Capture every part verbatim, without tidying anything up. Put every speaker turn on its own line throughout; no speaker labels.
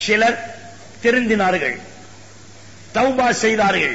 சிலர் திருந்தினார்கள், தௌபா செய்தார்கள்.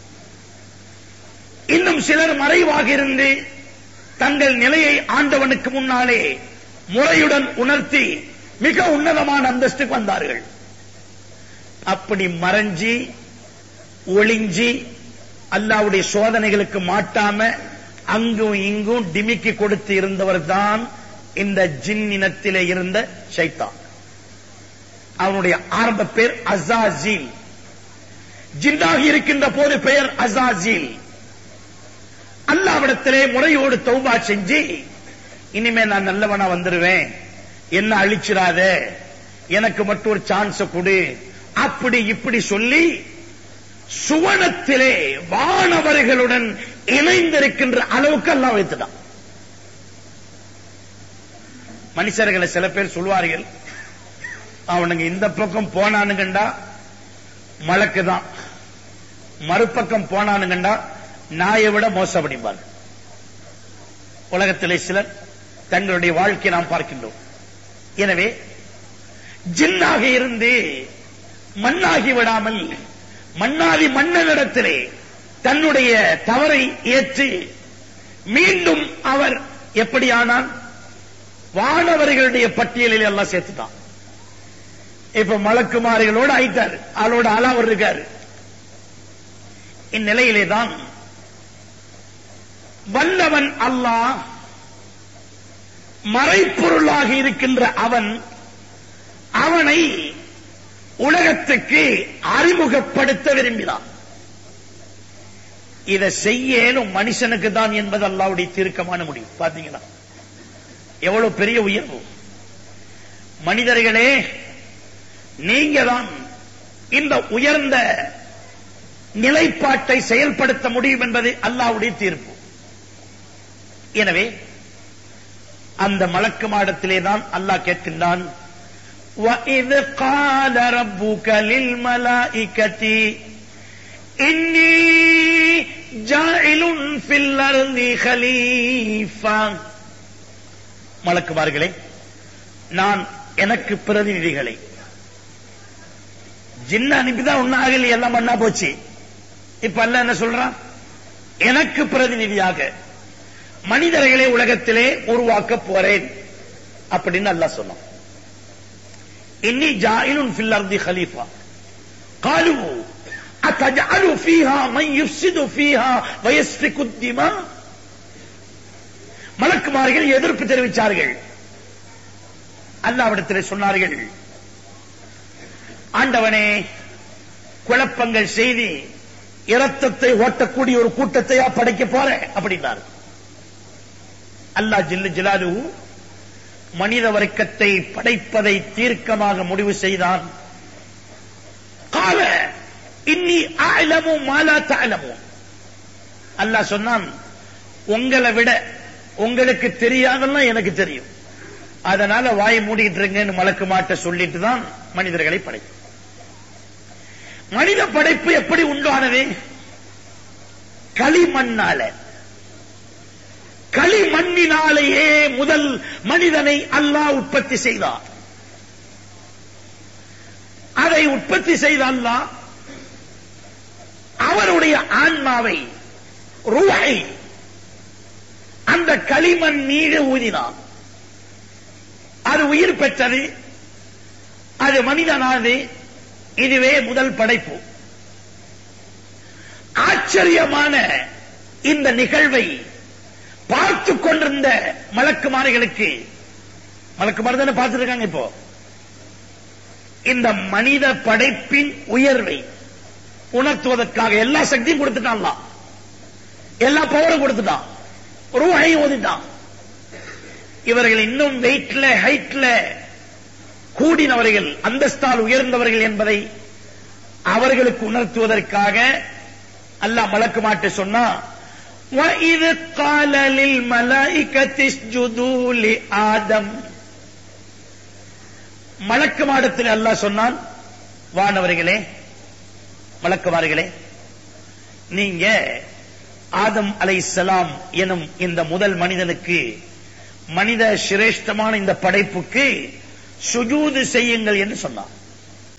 இன்னும் சிலர் மறைவாக இருந்து தங்கள் நிலையை ஆண்டவனுக்கு முன்னாலே முறையுடன் உணர்த்தி மிக உன்னதமான அந்தஸ்துக்கு வந்தார்கள். அப்படி மறைஞ்சி ஒளிஞ்சி அல்லாஹ்வுடைய சோதனைகளுக்கு மாட்டாம அங்கும் இங்கும் டிமிக்கி கொடுத்து இருந்தவர் தான் இந்த ஜின் இனத்திலே இருந்த ஷைத்தான். அவனுடைய ஆரம்ப பேர் அஸாஸீல். ஜின்னாக இருக்கின்ற போது பெயர் அஸாஸீல். அல்லாஹ்விடத்திலே முறையோடு தௌபா செஞ்சு இனிமே நான் நல்லவனா வந்துருவேன், என்ன அழிச்சிராத, எனக்கு மட்டும் ஒரு சான்ஸ் கொடு, அப்படி இப்படி சொல்லி சுவனத்திலே வானவர்களுடன் இணைந்திருக்கின்ற அளவுக்கு அல்லாஹ் வைத்துட்டான். மனுஷர்களை சில பேர் சொல்வார்கள், அவனுங்க இந்த பக்கம் போனானுங்கண்டா மலக்குதான், மறுபக்கம் போனானுங்கண்டா நாயை விட மோசப்படிப்பார். உலகத்திலே சிலர் தங்களுடைய வாழ்க்கையை நாம் பார்க்கின்றோம். எனவே ஜின்னாக இருந்து மண்ணாகி விடாமல் மண்ணாதி மன்னனிடத்திலே தன்னுடைய தவறை ஏற்று மீண்டும் அவர் எப்படியானால் வானவர்களுடைய பட்டியலில் எல்லாம் சேர்த்துட்டான். இப்ப மலக்குமாரிகளோடு ஆயிட்டார், அவளோட ஆளாவர் இருக்காரு. இந்நிலையிலே தான் வல்லவன் அல்லாஹ் மறைப்பொருளாக இருக்கின்ற அவன் அவனை உலகத்துக்கு அறிமுகப்படுத்த விரும்பினான். இதை செய்யலும் மனுஷனுக்கு தான் என்பது அல்லாஹ்வுடைய தீர்க்கமான முடிவு. பாத்தீங்களா எவ்வளவு பெரிய உயர்வு. மனிதர்களே, நீங்க தான் இந்த உயர்ந்த நிலைப்பாட்டை செயல்படுத்த முடியும் என்பது அல்லாஹ்வுடைய தீர்ப்பு. எனவே அந்த மலக்கு மாடத்திலே தான் அல்லாஹ் கேட்கின்றான், وَإِذْ قَالَ رَبُّكَ لِلْمَلَائِكَةِ إِنِّي جَاعِلٌ فِي الْأَرْضِ خَلِيفَةً. மலக்குமார்களே, நான் எனக்கு பிரதிநிதிகளை, ஜின்ன அனுப்பிதான் ஒன்னும் ஆகல, எல்லாம் மண்ணா போச்சு. இப்ப அல்லாஹ் என்ன சொல்றான், எனக்கு பிரதிநிதியாக மனிதர்களை உலகத்திலே உருவாக்க போறேன் அப்படின்னு அல்லாஹ் சொன்னான். இன்னி ஜாயிலுன் ஃபில் அர்தி கலீஃபா காலு அத்தஜஅலு ஃபீஹா மன் யுஃப்ஸிது ஃபீஹா வ யஸ்ஃபிகு திமா. மலக்குமார்கள் எதிர்ப்பு தெரிவித்தார்கள். அல்லாஹ்விடத்திலே சொன்னார்கள், ஆண்டவனே, குழப்பங்கள் செய்தி இரத்தத்தை ஓட்டக்கூடிய ஒரு கூட்டத்தையா படைக்க போற அப்படின்னார். அல்லாஹ் ஜல்ல ஜலாலுஹு மனித வர்க்கத்தை படைப்பதை தீர்க்கமாக முடிவு செய்தான். கால இன்னி அஅலமு மா லா தஅலமூன். அல்லாஹ் சொன்னான், உங்களை விட உங்களுக்கு தெரியாதெல்லாம் எனக்கு தெரியும், அதனால வாய் மூடிட்டு இருங்கன்னு மலக்கு மாட்ட சொல்லிட்டு தான் மனிதர்களை படைப்பு. மனித படைப்பு எப்படி உண்டானது? களிமண்ணால. களிமண்ணினாலேயே முதல் மனிதனை அல்லாஹ் உற்பத்தி செய்தார். அதை உற்பத்தி செய்த அல்லாஹ் அவருடைய ஆன்மாவை, ரூஹை அந்த களிமண் மீது ஊதினார். அது உயிர் பெற்றது, அது மனிதனானது. இதுவே முதல் படைப்பு. ஆச்சரியமான இந்த நிகழ்வை பார்த்து கொண்டிருந்த மலக்குமாரிகளுக்கு, மலக்குமாரி தானே பார்த்துட்டு இருக்காங்க, இப்போ இந்த மனித படைப்பின் உயர்வை உணர்த்துவதற்காக எல்லா சக்தியும் கொடுத்துட்டான், எல்லா பவரும் கொடுத்துட்டான், ரூஹை ஓதிட்டான். இவர்கள் இன்னும் வெயிட்ல ஹைட்ல கூடினவர்கள், அந்தஸ்தால் உயர்ந்தவர்கள் என்பதை அவர்களுக்கு உணர்த்துவதற்காக அல்லாஹ் மலக்கு மாட்டு சொன்னா, وَإِذْ قَالَ لِلْمَلَائِكَةِ اسْجُدُوا لِآدَمَ. மலக்கு மாடத்தில் அல்லாஹ் சொன்னான், வானவர்களே, மலக்குமார்களே, நீங்க ஆதம் அலைஹிஸ்ஸலாம் எனும் இந்த முதல் மனிதனுக்கு, மனித சிரேஷ்டமான இந்த படைப்புக்கு சுஜூது செய்யுங்கள் என்று சொன்னார்.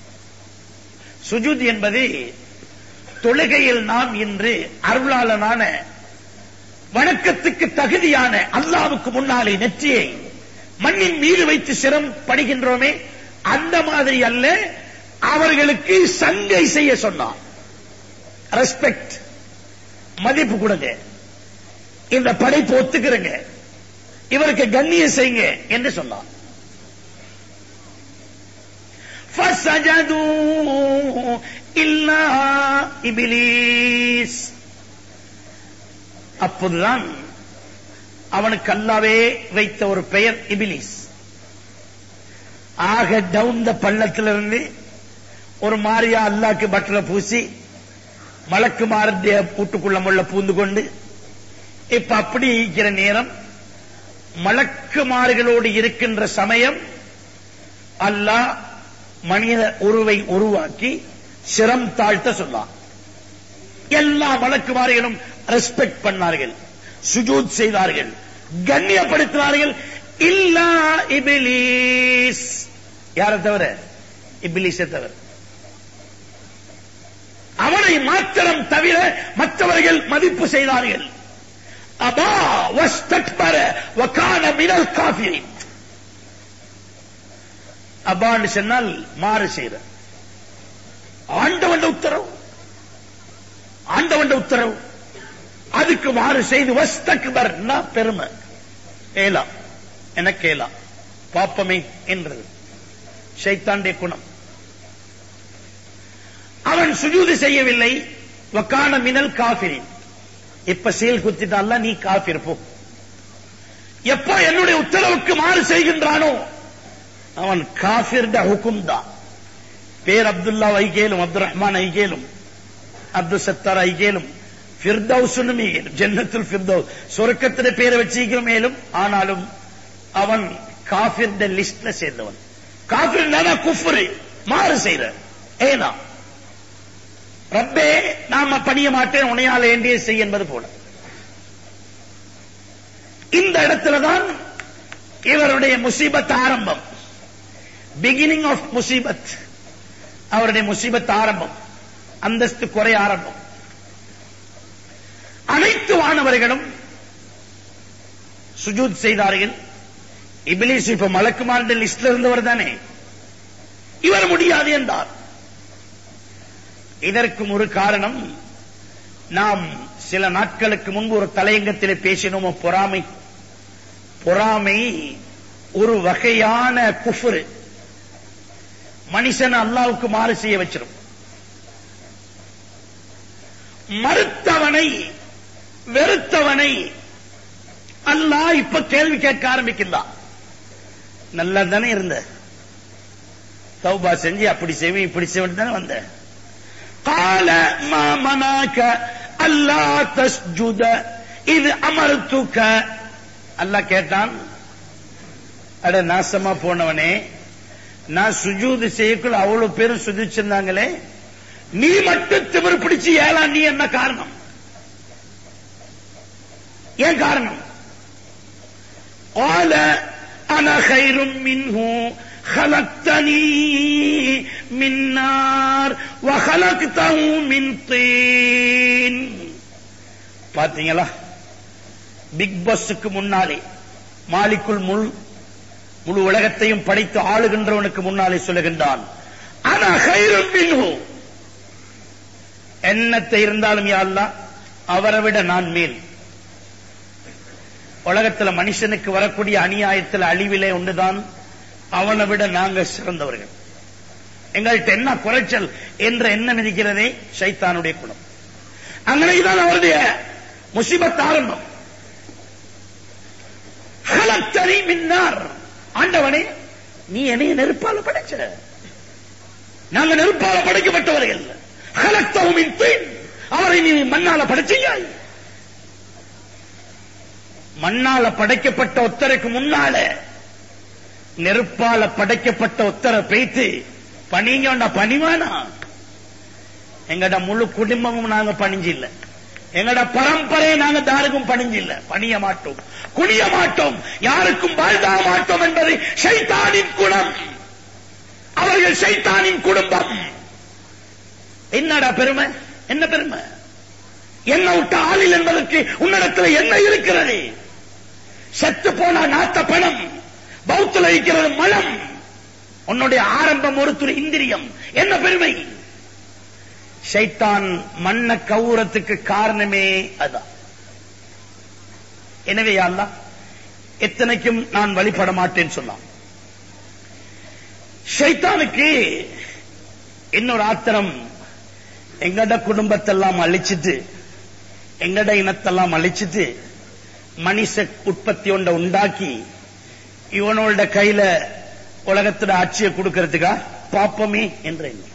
சுஜூத் என்பது தொழுகையில் நாம் இன்று அருளாளனான வணக்கத்துக்கு தகுதியான அல்லாஹ்வுக்கு முன்னாலே நெற்றியை மண்ணின் மீது வைத்து சிரம் படுகின்றோமே அந்த மாதிரி அல்ல, அவர்களுக்கு சங்கை செய்ய சொன்னார். ரெஸ்பெக்ட், மதிப்பு கொடுங்க, இந்த படைப்பு ஒத்துக்கிறங்க, இவருக்கு கண்ணியம் செய்யுங்க என்று சொன்னார். فَسَجَدُوا إِلَّا إِبْلِيسَ. அப்போதுதான் அவனுக்கு அல்லாவே வைத்த ஒரு பெயர் இபிலிஸ். ஆக டவுன் பள்ளத்திலிருந்து ஒரு மாரியா அல்லாக்கு பட்டரை பூசி மலக்கு மாறுடைய பூட்டுக்குள்ள முள்ள பூந்து கொண்டு இப்ப அப்படி இருக்கிற நேரம், மலக்குமார்களோடு இருக்கின்ற சமயம் அல்லாஹ் மனித உருவை உருவாக்கி சிரம் தாழ்த்த சொன்னார். எல்லா மலக்குமார்களும் ரெஸ்பெக்ட் பண்ணார்கள், சுஜூத் செய்தார்கள், கண்ணியப்படுத்தினார்கள். இல்லா இபிலிஸ், யாரை தவிர? இபிலிஸை தவிர. அவனை மாத்திரம் தவிர மற்றவர்கள் மதிப்பு செய்தார்கள். அபா வஸ்தக்பர வகான மினல் காஃபிரின். அபான்னு சொன்னால் மாறு செய்த, ஆண்டவன் உத்தரவு, ஆண்டவன் உத்தரவு, அதுக்கு மாறு செய்து வஸ்தக்பர் பெருமை, ஏலா எனக்கு ஏலா பாப்பமே என்றது ஷைத்தானுடைய குணம். அவன் சுஜூது செய்யவில்லை. வகான மினல் காஃபிரின். இப்ப செயல் குத்திட்டால நீ காஃபிர் போ. எப்ப என்னுடைய உத்தரவுக்கு மாறு செய்கின்றானோ அவன் காஃபிர் ஹுக்கும் தான். பேர் அப்துல்லா ஐகேலும், அப்துல் ரஹ்மான் ஐகேலும், அப்துல் சத்தார் ஐகேலும், ஃபிர்தௌஸ் ஜன்னத்துல் ஃபிர்தௌஸ் சொர்க்கத்தின் பேரை வச்சிருக்கிற மேலும், ஆனாலும் அவன் காஃபிர் லிஸ்ட்ல சேர்ந்தவன். காஃபிர் குஃப்ர், மாறு செய்யற. ஏனா ரப்பே நாம பணிய மாட்டேன் உனையால் வேண்டிய செய் என்பது போல. இந்த இடத்துலதான் இவருடைய முசீபத் ஆரம்பம். பிகினிங் ஆஃப் முசீபத், அவருடைய முசீபத் ஆரம்பம், அந்தஸ்து குறை ஆரம்பம். அனைத்து வானவர்களும் சுஜூத் செய்தார்கள். இபிலிஸ் இப்ப மலக்குமார்ந்த லிஸ்ட்ல இருந்தவர் தானே, இவர் முடியாது என்றார். இதற்கும் ஒரு காரணம், நாம் சில நாட்களுக்கு முன்பு ஒரு தலையங்கத்திலே பேசினோமோ, பொறாமை. பொறாமை ஒரு வகையான குஃப்ர், மனுஷன் அல்லாஹ்வுக்கு மாறு செய்ய வச்சிடும். மறுத்தவனை வெறுத்தவனை அல்லாஹ் இப்ப கேள்வி கேட்க ஆரம்பிக்கிறான். நல்லா தானே இருந்த, தௌபா செஞ்சு அப்படி செய்வேன் இப்படி செய்வேன் தானே வந்த. قال ما منعك الا تسجد اذ امرتك. அல்லாஹ் கேட்டான், அட நாசமா போனவனே, நான் சுஜூது செய்யக்குள்ள அவ்வளவு பேரும் சுஜூதிச்சிருந்தாங்களே, நீ மட்டும் திமிர் பிடிச்சு ஏலா, நீ என்ன காரணம்? ஏன் காரணம்? قال انا خير منه خلقتني من نار وخلقته من طين. பாத்தீங்களா, பிக் பாஸ்க்கு முன்னாலே, மாலிக்குல் முல் முழு உலகத்தையும் படைத்து ஆளுகின்றவனுக்கு முன்னாலே சொல்லுகின்றான், அனா கைரும் மின்ஹு. என்னத்தை இருந்தாலும் யா அல்லாஹ், அவரை விட நான் மேல். உலகத்தில் மனுஷனுக்கு வரக்கூடிய அநியாயத்தில் அழிவிலே ஒன்றுதான், அவனை விட நாங்க சிறந்தவர்கள், எங்கள்கிட்ட என்ன குறைச்சல் என்ற எண்ணம் இருக்கிறதே ஷைத்தானுடைய குணம். அங்கனைதான் அவருடைய முசீபத் ஆரம்பம். ஹலக்தனி மின் நார். ஆண்டவனே, நீ என்னைய நெருப்பால படைச்ச, நாங்க நெருப்பால படைக்கப்பட்டவர்கள். ஹலக்தஹு மின் தீன். அவரை நீ மண்ணால படைச்சியாய். மண்ணால படைக்கப்பட்ட ஒத்தருக்கு முன்னால நெருப்பால படைக்கப்பட்ட ஒத்தரை பேய்த்து பணிங்க பணிவானா? எங்கட முழு குடும்பமும் நாங்க பணிஞ்சில்ல, எங்கட பரம்பரையை நாங்க தாருக்கும் பணிஞ்சில்ல, பணிய மாட்டோம், குனிய மாட்டோம், யாருக்கும் வாழ்தாக மாட்டோம் என்பது ஷைத்தானின் குணம். அவர்கள் ஷைத்தானின் குடும்பம். என்னடா பெருமை? என்ன பெருமை? என்ன விட்ட ஆளில் என்பதற்கு உன்னிடத்தில் என்ன இருக்கிறது? செத்து போன நாத்த பணம், பௌத்துல இருக்கிறது மலம், உன்னுடைய ஆரம்பம் ஒரு துளி இந்திரியம். என்ன பெருமை? ஷைத்தான் மண்ண கவுரத்துக்கு காரணமே அதான். எனவே அல்லாஹ் எத்தனைக்கும் நான் வழிபட மாட்டேன்னு சொன்னான். ஷைத்தானுக்கு இன்னொரு ஆத்திரம், எங்கட குடும்பத்தெல்லாம் அழிச்சிட்டு, எங்கட இனத்தெல்லாம் அழிச்சிட்டு, மனுஷ உற்பத்தி ஒன்றை உண்டாக்கி இவனோட கையில உலகத்துல ஆட்சியை கொடுக்கிறதுக்கா பாப்பமே என்ற எண்ணம்.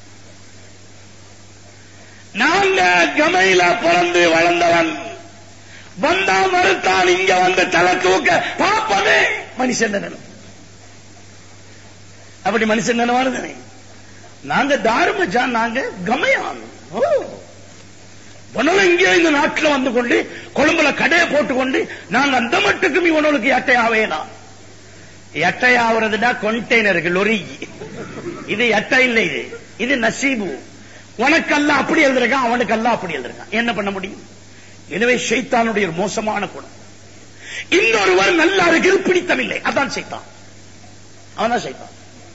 நாங்க கமையில பிறந்து வளர்ந்தவன், வந்தா மறுத்தான் இங்க வந்து தலை தூக்க பாப்பமே மனுஷன் நினைவு. அப்படி மனுஷன் நினைவாரு. நாங்க தாருமஜா, நாங்க கமையான். இங்கே இந்த நாட்டில் வந்து கொண்டு கொழும்புல கடையை போட்டுக்கொண்டு நாங்க அந்த மட்டுக்கும் இவனுக்கு எட்டையாவேலாம். எட்டையாவதுடா கொண்டெய்னருக்கு லொரி. இது எட்டை இல்லை, இது இது நசீபு. உனக்கெல்லாம் அப்படி எழுதிருக்கான், அவனுக்கெல்லாம் அப்படி எழுதிருக்கான். என்ன பண்ண முடியும்? எனவே ஷைத்தானுடைய ஒரு மோசமான குணம். இன்னொருவர் நல்லா இருக்கிறது பிடித்தமில்லை, அதான் ஷைத்தான். அவன் ஷைத்தான்.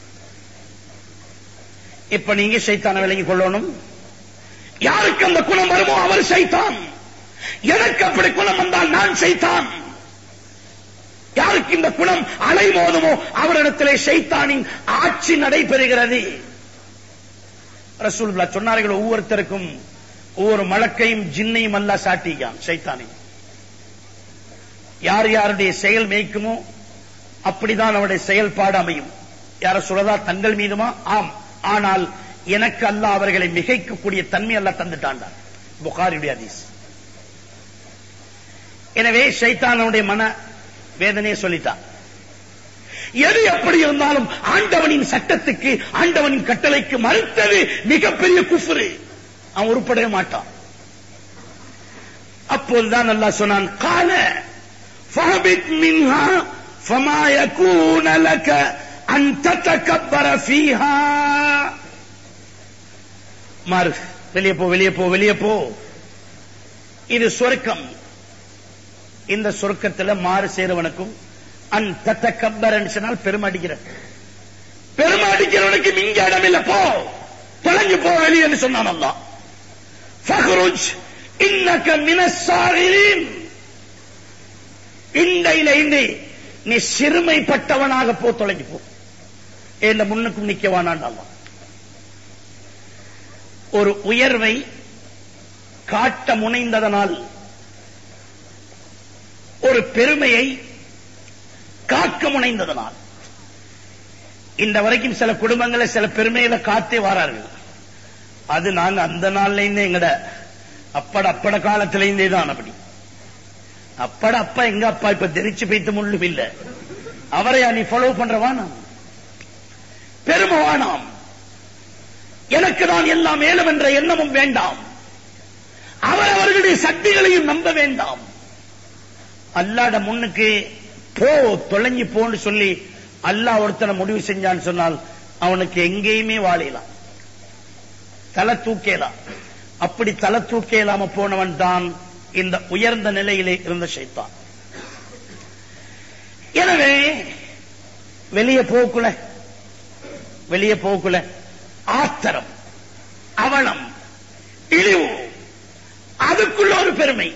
இப்ப நீங்க ஷைத்தான விலகிக் கொள்ளணும். யாருக்கு அந்த குணம் வருமோ அவர் ஷைத்தான். எனக்கு அப்படி குணம் வந்தால் நான் ஷைத்தான். யாருக்கு இந்த குணம் அலைமோதுமோ அவரிடத்திலே ஷைத்தானின் ஆட்சி நடைபெறுகிறது. ரசூலுல்லாஹ் சொன்னார்கள், ஒவ்வொருத்தருக்கும் ஒவ்வொரு மலக்கையும் ஜின்னையும் அல்லாஹ் சாட்டியான் ஷைத்தானையும். யார் யாருடைய செயல் மேய்க்குமோ அப்படிதான் அவருடைய செயல்பாடு அமையும். யார சொல்லதா தங்கள் மீதுமா? ஆம். ஆனால் எனக்கு அல்லாஹ் அவர்களை மிகைக்கக்கூடிய தன்மை அல்லாஹ் தந்துட்டான். புகாரியுடைய ஹதீஸ். எனவே ஷைத்தானுடைய மன வேதனையை சொல்லிட்டான். எது எப்படி இருந்தாலும் ஆண்டவனின் சட்டத்துக்கு, ஆண்டவனின் கட்டளைக்கு மறுத்தது மிகப்பெரிய குஃப்ரு. அவன் உருப்படவே மாட்டான். அப்போதுதான் அல்லாஹ் சொன்னான், கால ஃபஹபித் மின்ஹா ஃபமா யகூன லக அன் ததகப்பர ஃபீஹா. மாறு, வெளியே போ, வெளியே போ, வெளியே போ. இது சொர்க்கம். இந்த சொர்க்கத்தில் மாறு சேருவனுக்கும் அன் ததகப்பர சொன்னால் பெருமடிக்கிற பெருமடிக்கிறவனுக்கு இங்க இடம் இல்ல, போ, தொலைஞ்சு போ வெளியே சொன்னான் அல்லாஹ். ஃபஹ்ருஜ் இன்னக மினஸ் ஸாகிரீன். இண்டையில இண்டி நீ சிறுமைப்பட்டவனாக போ, தொலைஞ்சு போ. இந்த முன்னுக்கும் நிக்கவானான் அல்லாஹ். ஒரு உயர்வை காட்ட முனைந்ததனால், ஒரு பெருமையை காக்க முனைந்ததனால், இந்த வரைக்கும் சில குடும்பங்களை சில பெருமைகளை காத்தே வாரார்கள். அது நாங்க அந்த நாள்ல இருந்தே எங்கட அப்பட அப்பட காலத்திலேருந்தே தான். அப்படி அப்பட அப்பா எங்க அப்பா இப்ப தெரிச்சு வைத்து முள்ளும் இல்ல. அவரையா நீ ஃபாலோ பண்றவானா? பெருமவானாம். எனக்கு தான் எல்லாம் மேலும் என்ற எண்ணமும் வேண்டாம். அவர் அவர்களுடைய சக்திகளையும் நம்ப வேண்டாம். அல்லாட முன்னுக்கு போ, தொலைஞ்சு போன்னு சொல்லி அல்லாஹ் ஒருத்தனை முடிவு செஞ்சான்னு சொன்னால் அவனுக்கு எங்கேயுமே வாழலாம், தலை தூக்கலாம். அப்படி தலை தூக்கலாம போனவன் தான் இந்த உயர்ந்த நிலையிலே இருந்த ஷைத்தான். எனவே வெளியே போக்குல வெளியே போக்குல ஆத்திரம், அவலம், இழிவு, அதுக்குள்ள ஒரு பெருமை.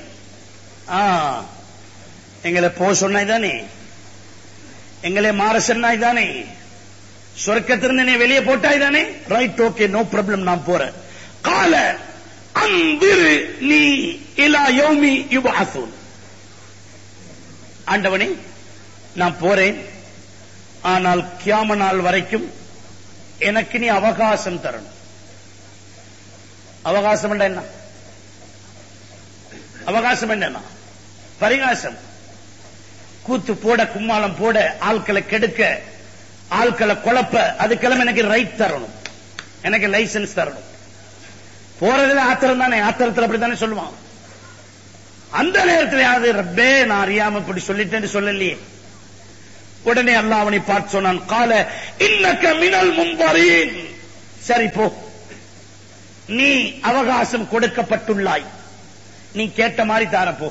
எங்களை போ சொன்னாய்தானே, எங்களை மாற சொன்னாய்தானே, சொர்க்கத்திலிருந்து நீ வெளியே போட்டாய்தானே, ரைட், ஓகே, நோ ப்ராப்ளம், நான் போறேன். கால அந்திரு நீ இலா யௌமி யுபஅஸூன். ஆண்டவனே நான் போறேன், ஆனால் கியாம நாள் வரைக்கும் எனக்கு நீ அவகாசம் தரணும். அவகாசம் என்ன? அவகாசம் என்ன? பரிகாசம். கூத்து போட, கும்மாளம் போட, ஆட்களை கெடுக்க, ஆட்களை குழப்ப, அதுக்கெல்லாம் எனக்கு ரைட் தரணும், எனக்கு லைசன்ஸ் தரணும். போறதுல ஆத்திரம் தானே, ஆத்திரத்தில் அப்படித்தானே சொல்லுவான். அந்த நேரத்தில் யாரு ரப்பே நான் அறியாம இப்படி சொல்லிட்டேன்னு சொல்லலையே. உடனே அல்லாஹ் அவனை பார்த்து சொன்னான், கால இன்னக மினல் முன்தரீன். சரி போ, நீ அவகாசம் கொடுக்கப்பட்டுள்ளாய், நீ கேட்ட மாதிரி தாரப்போ,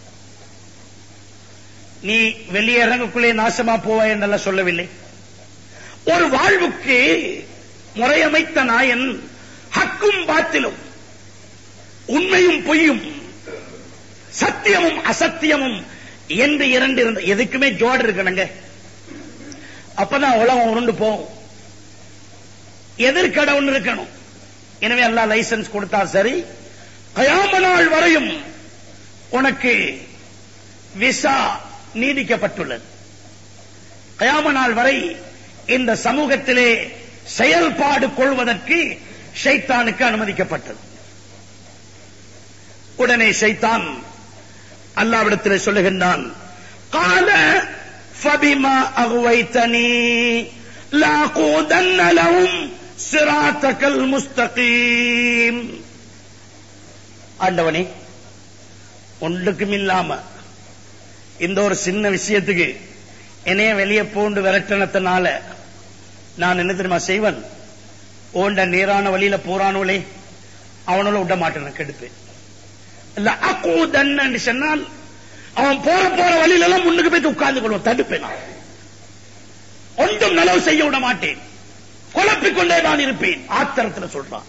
நீ வெளியே இறங்கக்குள்ளே நாசமா போவாய் என்றெல்லாம் சொல்லவில்லை. ஒரு வாழ்வுக்கு முறையமைத்த நாயன் ஹக்கும் பாத்திலும், உண்மையும் பொய்யும், சத்தியமும் அசத்தியமும் என்று இரண்டு இருந்த எதுக்குமே ஜோடு இருக்கணுங்க. அப்பதான் உலகம் உருண்டு போகும். எதிர்கடை ஒன்று இருக்கணும். எனவே அல்லாஹ் லைசன்ஸ் கொடுத்தா சரி, கயாம நாள் வரையும் உனக்கு விசா நீடிக்கப்பட்டுள்ளது. கயாம நாள் வரை இந்த சமூகத்திலே செயல்பாடு கொள்வதற்கு ஷைத்தானுக்கு அனுமதிக்கப்பட்டது. உடனே ஷைத்தான் அல்லாஹ்விடத்தில் சொல்லுகின்றான், قال فبما اغويتني لاقودن لهم صراطك المستقيم. ஆண்டவனே, ஒன்றுக்கும் இல்லாம இந்த ஒரு சின்ன விஷயத்துக்கு என்னைய வெளியே போண்டு விரட்டனத்தினால நான் என்ன தெரியுமா செய்வன்? ஓண்ட நேரான வழியில போறானோலே அவனோட விட மாட்டேன், கெடுப்பேன். இல்ல அக்கூதன்னு சொன்னால் அவன் போற போற வழியில எல்லாம் முன்னுக்கு போய் உட்கார்ந்து கொள்வோம், தடுப்பேன். நான் ஒன்றும் நலவு செய்ய விட மாட்டேன், குழப்பிக் கொண்டே நான் இருப்பேன். ஆத்திரத்தில் சொல்றான்.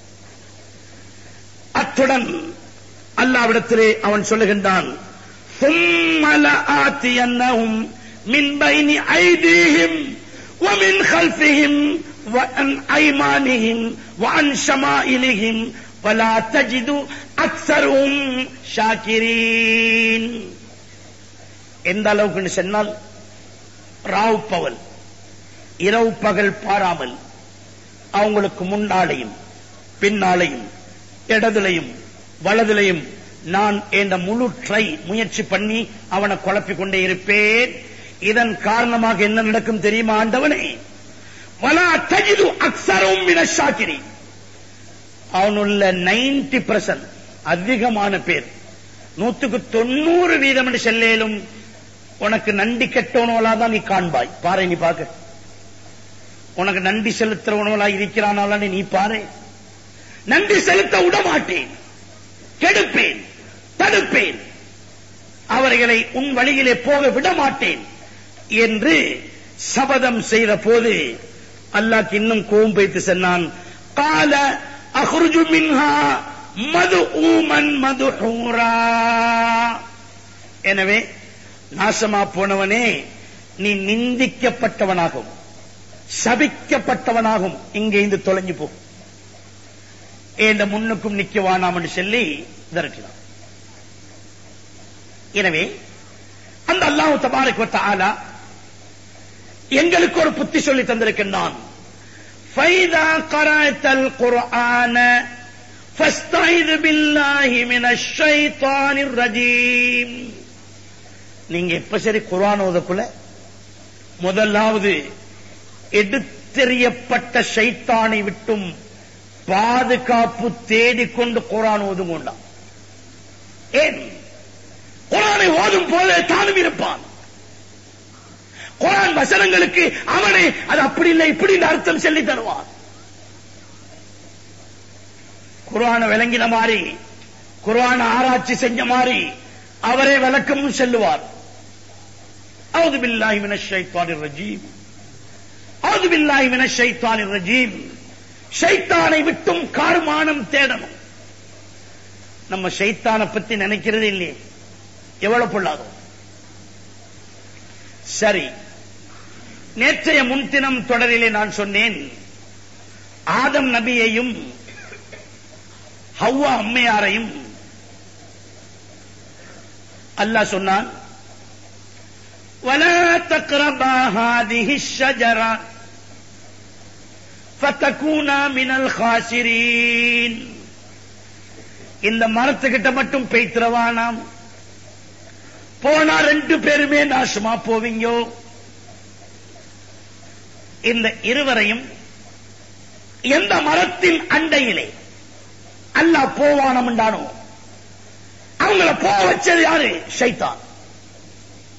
அத்துடன் அல்லாஹ்விடத்திலே அவன் சொல்லுகின்றான், ثُمَّ لَآتِيَنَّهُمْ مِنْ بَيْنِ أَيْدِيهِمْ وَمِنْ خَلْفِهِمْ وَعَنْ أَيْمَانِهِمْ وَعَنْ شَمَائِلِهِمْ وَلَا تَجِدُ أَكْثَرَهُمْ شَاكِرِينَ. எந்த அளவுக்கு சொன்னால், ராவ் பகல் இரவு பகல் பாராமல் அவங்களுக்கு முன்னாலையும் பின்னாலையும் இடதுலையும் வலதுலையும் நான் என்ற முழு ட்ரை முயற்சி பண்ணி அவனை குழப்பிக் கொண்டே இருப்பேன். இதன் காரணமாக என்ன நடக்கும் தெரியுமா ஆண்டவனே? வலா தஜிது அக்ஸரஹும் மினஷ் ஷாக்கிரீன். அவனுள்ள நைன்டி பர்சன்ட் அதிகமான பேர், நூத்துக்கு தொண்ணூறு வீதம் என்று செல்லேலும் உனக்கு நன்றி கெட்டவனோலா தான் நீ காண்பாய். பாரு, நீ பாக்க உனக்கு நன்றி செலுத்துறவனோலா இருக்கிறானால நீ பாரு. நன்றி செலுத்த விட மாட்டேன், கெடுப்பேன், தடுப்பேன், அவர்களை உன் வழியிலே போக விட மாட்டேன் என்று சபதம் செய்த போது அல்லாஹ் இன்னும் கோபம் வைத்து சொன்னான், கால அஹ்ருஜு மின்ஹா மதுஊமன் மதுஹூரா. எனவே நாசமா போனவனே, நீ நிந்திக்கப்பட்டவனாகும், சபிக்கப்பட்டவனாகும், இங்கே இருந்து தொலைஞ்சு போ, என்ற முன்னுக்கும் நிக்க வேணாம் என்று சொல்லி விரட்டினான். எனவே அந்த அல்லாஹ் தபாரக வ தஆலா எங்களுக்கு ஒரு புத்தி சொல்லி தந்திருக்கின்றான். ஃபைதா கரஅத்தல் குர்ஆன ஃபஸ்தைது பில்லாஹி மினஷ் ஷைத்தானிர் ரஜீம். நீங்க எப்ப சரி குர்ஆன் ஓதக்குள்ள முதலாவது எடுத்தெறியப்பட்ட ஷைத்தானை விட்டும் பாதுகாப்பு தேடிக்கொண்டு குர்ஆன் ஓதுங்கொண்டான். ஏன்? குர்ஆனை ஓதும் போதே தானும் இருப்பான். குர்ஆன் வசனங்களுக்கு அவனை அது அப்படி இல்லை இப்படி அர்த்தம் சொல்லி தருவான். குர்ஆனை விளங்கின மாதிரி, குர்ஆனை ஆராய்ச்சி செஞ்ச மாதிரி அவரே விளக்கமும் சொல்லுவார். அஊது பில்லாஹி மினஷ் ஷைத்தானிர் ரஜீம், அஊது பில்லாஹி மினஷ் ஷைத்தானிர் ரஜீம். ஷைத்தானை விட்டும் கார்மானம் தேடணும். நம்ம ஷைத்தானை பத்தி நினைக்கிறது இல்லையே, எவ்வளவு பொல்லாதோ. சரி, நேற்றைய முன்தினம் தொடரிலே நான் சொன்னேன், ஆதம் நபியையும் ஹவ்வா அம்மையாரையும் அல்லாஹ் சொன்னான், வலா தக்ரபா ஹாதிஹி ஷஜரா ஃபதகூனா மினல் காசிரீன். இந்த மரத்துக்கிட்ட மட்டும் பேய்த்திரவானாம், போனா ரெண்டு பேருமே நாசமா போவீங்க. இந்த இருவரையும் எந்த மரத்தின் அண்டையிலே அல்லாஹ் போவானம் என்றானோ அவங்கள போக வச்சது யாரு? ஷைத்தான்.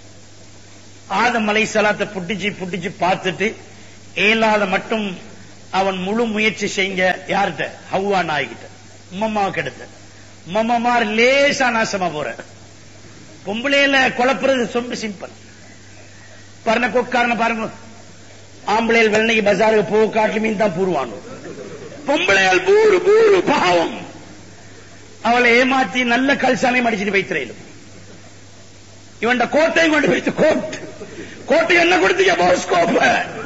ஆதம் அலைஹிஸ்ஸலாத்தை புட்டிச்சு புட்டிச்சு பார்த்துட்டு ஏலாத மட்டும் அவன் முழு முயற்சி செஞ்ச யார்கிட்ட? ஹவ்வா நாய்கிட்ட, உம்மம்மாவுக்கு எடுத்த. உம்மம்மார் லேசா நாசமா போற. பொம்பளையில குழப்புறது ரொம்ப சிம்பிள். பாருங்க கொக்காரன பாருங்க, ஆம்பளையில் வெள்ளனைக்கு பஜாருக்கு போக காட்டு மீன் தான் பூருவானோ, பொம்பளையால் பூரு பூரு பாவம். அவளை ஏமாத்தி நல்ல கல்சாலையும் அடிச்சுட்டு வைத்திரையிலும். இவன் கோட்டையும் கொண்டு வைத்து கோட் கோட்டை என்ன கொடுத்தீங்க போஸ்கோப்ப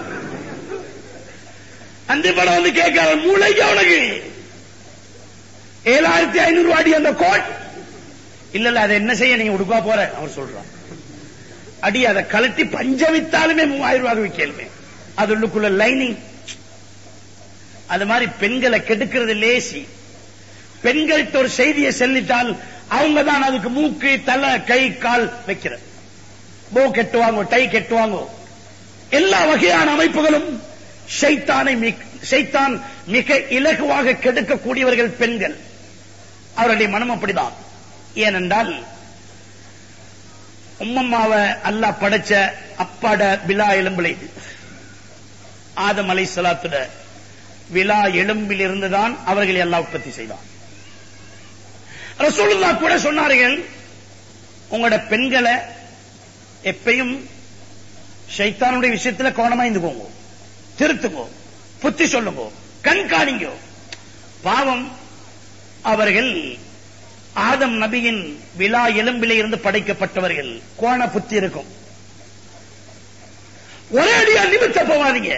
அந்த படம் வந்து கேட்காத மூளைக்கு அவனுக்கு ஏழாயிரத்தி ஐநூறு அடி அந்த கோட் இல்ல இல்ல அதை என்ன செய்ய நீங்க உடுப்பா போற அவர் சொல்றான். அடி அதை கலட்டி பஞ்சம் வித்தாலுமே மூவாயிரம் ரூபாய் விற்கலுமே. அது உள்ளுக்குள்ள லைனிங். அது மாதிரி பெண்களை கெடுக்கிறது லேசி. பெண்கள்கிட்ட ஒரு செய்தியை செல்லிட்டால் அவங்க தான் அதுக்கு மூக்கு தலை கை கால் வைக்கிற. போ கெட்டுவாங்க, டை கெட்டுவாங்க. எல்லா வகையான அமைப்புகளும் ஷைத்தானை ஷைத்தான் மிக இலகுவாக கெடுக்கக்கூடியவர்கள் பெண்கள். அவருடைய மனம் அப்படிதான். ஏனென்றால் உம்மம்மாவை அல்லாஹ் படைச்ச அப்பாட விழா எலும்பில் இது ஆதம் அலைஹிஸ்ஸலாத்துட விழா எலும்பில் இருந்துதான் அவர்களை அல்லாஹ் உற்பத்தி செய்தான். ரசூலுல்லாஹ் கூட சொன்னார்கள், உங்களோட பெண்களை எப்பயும் ஷைத்தானுடைய விஷயத்துல கவனமா இருந்துக்கோங்க, திருத்துங்கோ, புத்தி சொல்லுங்கோ, கண்காணிங்கோ. பாவம் அவர்கள் ஆதம் நபியின் விழா எலும்பிலே இருந்து படைக்கப்பட்டவர்கள். கோண புத்தி இருக்கும். ஒரே அடியா நிமித்த போவாதீங்க.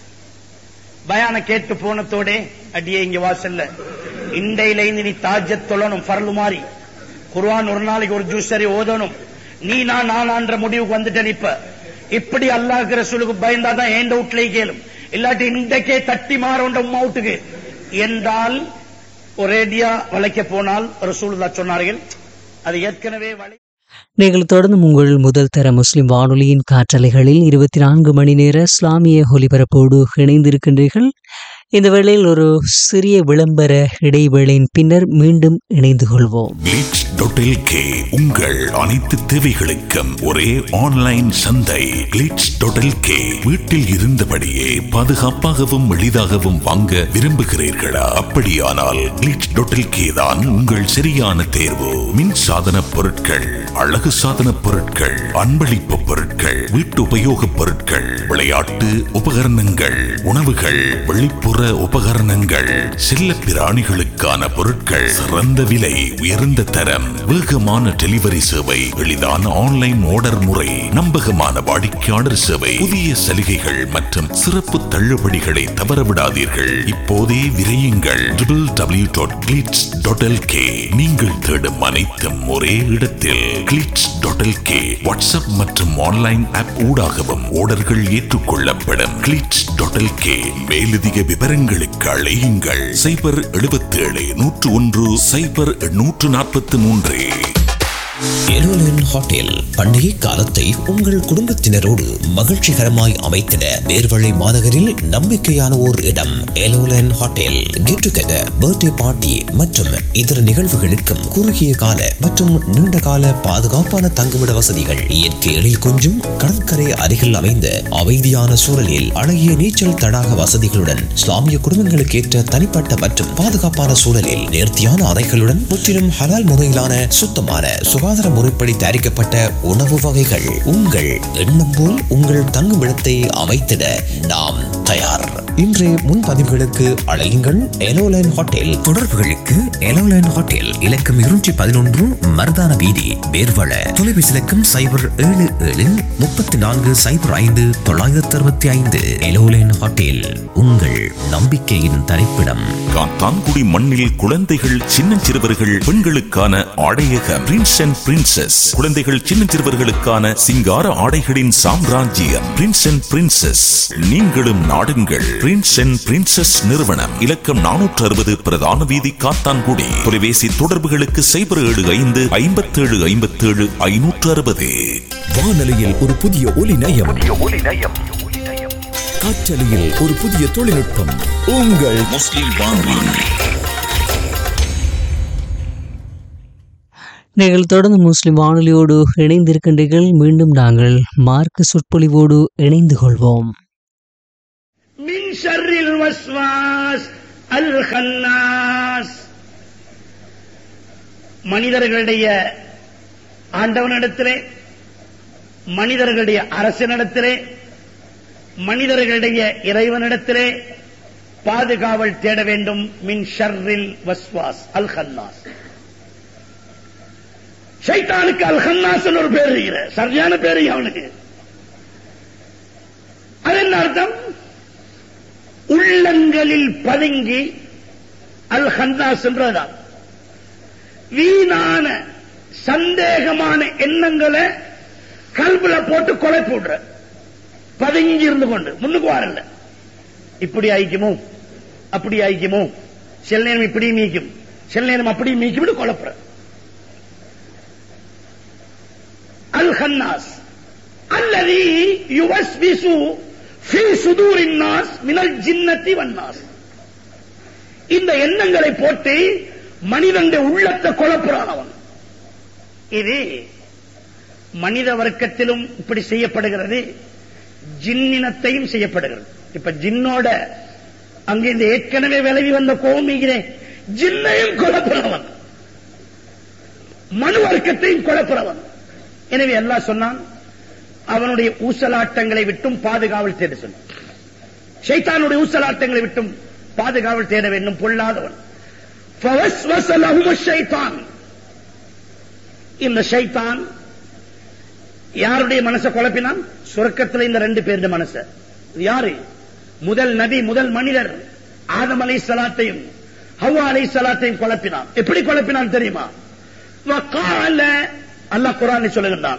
பயான கேட்டு போனத்தோட அடியே இங்க வாசல்ல இண்டையில இருந்து நீ தாஜத் தொழணும், பரலு மாறி குர்ஆன் ஒரு நாளைக்கு ஒரு ஜூஸ் சரி ஓதணும். நீ நான் நானான்ற முடிவுக்கு வந்துட்டேன். இப்ப இப்படி அல்லாஹ் ரசூலுக்கு பயந்தாதான் ஏண்ட வீட்டுல கேளும், இல்லாட்டி இன்றைக்கே தட்டி மாறோண்ட உம்மா வீட்டுக்கு என்றால் ஒரேடியா வளைக்க போனால் ரசூலுல்லாஹ் சொன்னார்கள் அது ஏற்கனவே வளை.
நீங்கள் தொடர்ந்து உங்கள் முதல் தர முஸ்லிம் வானொலியின் காற்றலைகளில் இருபத்தி நான்கு மணி நேர இஸ்லாமிய ஒலிபரப்போடு இணைந்திருக்கின்றீர்கள். இந்த வேளையில் ஒரு சிறிய விளம்பர இடைவேளையின் பின்னர் மீண்டும் இணைந்து கொள்வோம்.
கிளிட்ஸ் டாட் எல் கே உங்கள் அனைத்து தேவைகளுக்கும் ஒரே ஆன்லைன் சந்தை. கிளிட்ஸ் டாட் எல் கே வீட்டில் இருந்தபடியே பாதுகாப்பாகவும் எளிதாகவும் வாங்க விரும்புகிறீர்களா? அப்படியானால் கிளிட்ஸ் டாட் எல் கே தான் உங்கள் சரியான தேர்வு. மின் சாதன பொருட்கள், அழகு சாதன பொருட்கள், அன்பளிப்பு பொருட்கள், வீட்டு உபயோக பொருட்கள், விளையாட்டு உபகரணங்கள், உணவுகள், வெளிப்புற உபகரணங்கள், செல்ல பிராணிகளுக்கான பொருட்கள், சிறந்த விலை, உயர்ந்த தரம், வேகமான டெலிவரி சேவை, எளிதான ஆன்லைன் ஆர்டர் முறை, நம்பகமான வாடிக்கையாளர் சேவை, புதிய சலுகைகள் மற்றும் சிறப்பு தள்ளுபடிகளை தவறவிடாதீர்கள். இப்போதே விரையுங்கள். W W W dot glitz dot L K. நீங்கள் தேடும் அனைத்தும் ஒரே இடத்தில். Glitz dot L K WhatsApp மற்றும் ஆன்லைன் ஆப் ஊடாகவும் ஆர்டர்கள் ஏற்றுக்கொள்ளப்படும். Glitz dot L K. மேலதிக விவரங்களுக்கு அழையுங்கள் சைபர் எழுபத்தி ஏழு நூற்று ஒன்று சைபர் நூற்று நாற்பத்தி மூன்று.
எலோலன் ஹோட்டல் பண்டிகை காலத்தை உங்கள் குடும்பத்தினரோடு மகிழ்ச்சிகரமாய் அமைத்திட நேர்வழி மாநகரில் நம்பிக்கையான ஓர் இடம். எலோலன் hotel get together, birthday party மற்றும் இதர நிகழ்வுகளுக்கும் குறுகிய கால மற்றும் நீண்ட கால பாதுகாப்பான தங்குமிட வசதிகள், இயற்கை எழில் கொஞ்சம் கடற்கரை அருகில் அமைந்த அமைதியான சூழலில் அழகிய நீச்சல் தடாக வசதிகளுடன், இஸ்லாமிய குடும்பங்களுக்கு ஏற்ற தனிப்பட்ட மற்றும் பாதுகாப்பான சூழலில் நேர்த்தியான அறைகளுடன், முற்றிலும் ஹலால் முறையிலான சுத்தமான சுகாதார முறைப்படி தயாரிக்கப்பட்ட உணவு வகைகள். உங்கள் எண்ணம் போல் உங்கள் தங்குமிடத்தை அமைத்திட நாம் தயார். இன்றைய முன்பதிவுகளுக்கு அழையுங்கள் எலோலைன் ஹோட்டல். தொடர்புகளுக்கு எலோலைன் ஹோட்டல் இலக்கம் இருநூற்றி பதினொன்று மருதான வீதி, பேர்வள. தொலைபேசி இலக்கம் சைபர் ஏழு ஏழு முப்பத்தி நான்கு சைபர் ஐந்து தொள்ளாயிரத்தி அறுபத்தி ஐந்து. எலோலைன் ஹோட்டல் உங்கள் நம்பிக்கையின் தரிப்பிடம்.
காத்தான்குடி மண்ணில் குழந்தைகள், சின்னஞ்சிறுவர்கள், பெண்களுக்கான ஆடையக பிரின்ஸ் அண்ட் பிரின்சஸ். குழந்தைகள், சின்னஞ்சிறுவர்களுக்கான சிங்கார ஆடைகளின் சாம்ராஜ்யம் பிரின்ஸ் அண்ட் பிரின்சஸ். நீங்களும் நாடுங்கள். பிரின்ஸ் அண்ட் பிரின்சஸ் நிறுவனம், இலக்கம் நானூற்று அறுபது பிரதான வீதி, காத்தான்குடி. தொலைபேசி தொடர்புகளுக்கு சைபர் ஏழு ஐந்து ஐம்பத்தி ஏழு ஐம்பத்தி ஏழு ஐநூற்று அறுபது.
வானொலியில் ஒரு புதிய ஒலி நயம், காற்றலையில் ஒரு புதிய தொழில்நுட்பம். உங்கள் முஸ்லிம் வானொலி.
நீங்கள் தொடர்ந்து முஸ்லிம் வானொலியோடு இணைந்திருக்கின்றீர்கள். மீண்டும் நாங்கள் மார்க்க சொற்பொழிவோடு இணைந்து கொள்வோம்.
மின் ஷர்ரில் வஸ்வாஸ் அல் கன்னாஸ். மனிதர்களுடைய ஆண்டவனிடத்திலே, மனிதர்களுடைய அரசனிடத்திலே, மனிதர்களுடைய இறைவனிடத்திலே பாதுகாவல் தேட வேண்டும். மின் ஷர்ரில் வஸ்வாஸ் அல் கன்னாஸ். ஷைத்தானுக்கு அல் கன்னாஸ் ஒரு பேர் இருக்கிற, சரியான பேரு அவனுக்கு. அது என்ன அர்த்தம்? உள்ளங்களில் பதுங்கி அல் கன்னாஸ் என்றதான். வீணான சந்தேகமான எண்ணங்களை கல்புல போட்டு கொலை போடுற, பதுங்கி இருந்து கொண்டு முன்னுக்கு வரல. இப்படி ஆயிக்குமோ அப்படி ஆயிக்குமோ, சில நேரம் இப்படி மீக்கும், சில நேரம் அப்படி மீக்கிவிட்டு கொலைப்புற. அல் கன்னாஸ் அல்லதி யுவஸ்விசு ஃபீ சுதூரின் நாஸ் மினல் ஜின்னத்தி வன்னாஸ். இந்த எண்ணங்களை போட்டு மனிதனுடைய உள்ளத்தை கொலைப்புறான் அவன். இது மனித வர்க்கத்திலும் இப்படி செய்யப்படுகிறது, ஜின்னினத்தையும் செய்யப்படுகிறது. இப்ப ஜின்னோட அங்கே இந்த ஏற்கனவே விலகி வந்த கோமிகிறேன், ஜின்னையும் கொலைப்புறவன், மனு வர்க்கத்தையும் கொலைப்புறவன். எனவே அல்லாஹ் சொன்னான், அவனுடைய ஊசலாட்டங்களை விட்டும் பாதுகாவல் தேட சொன்னான். ஷைத்தானுடைய ஊசலாட்டங்களை விட்டும் பாதுகாவல் தேட வேண்டும், பொல்லாதவன். ஃபவஸ்வஸ லஹுமுஷ் ஷைத்தான். இந்த ஷைத்தான் யாருடைய மனசை குழப்பினான்? சொர்க்கத்தில் இந்த ரெண்டு பேருடைய மனசை. யாரு? முதல் நபி, முதல் மனிதர் ஆதம் அலைஹிஸ்ஸலாத்தையும் ஹவ்வா அலைஹிஸ்ஸலாத்தையும் குழப்பினான். எப்படி குழப்பினான் தெரியுமா? வகால, அல்லாஹ் குர்ஆனில் சொல்லுகிறான்,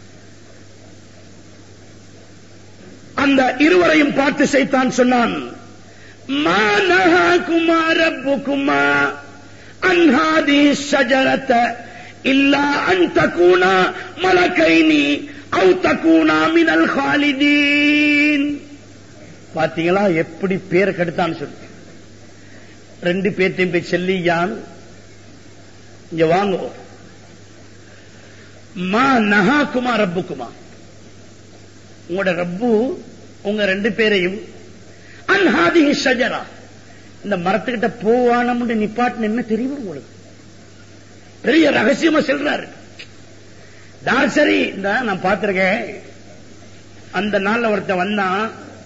அந்த இருவரையும் பார்த்து ஷைத்தான் சொன்னான், மா நஹாகுமா ரப்புகுமா அன் ஹாதிஹி ஷஜரத இல்லா அன் தகூனா மலகைனி அவ் தகூனா மினல் காலிதீன். பாத்தீங்களா எப்படி பேர் கெடுத்தான்னு சொல்லி. ரெண்டு பேர்த்தையும் போய் செல்லியான், இங்க வாங்க, மா நஹாகுமா ரப்புகுமா, உங்களோட ரப்பு உங்க ரெண்டு பேரையும் அன் ஹாதிஹி ஷஜரா, இந்த மரத்துக்கிட்ட போவானம்னு நிப்பாட்டு என்ன தெரியும் உங்களுக்கு? பெரிய ரகசியமா சொல்றாரு. தாசரி இந்த நான் பார்த்திருக்கேன், அந்த நாள்ல ஒருத்தன் வந்தான்,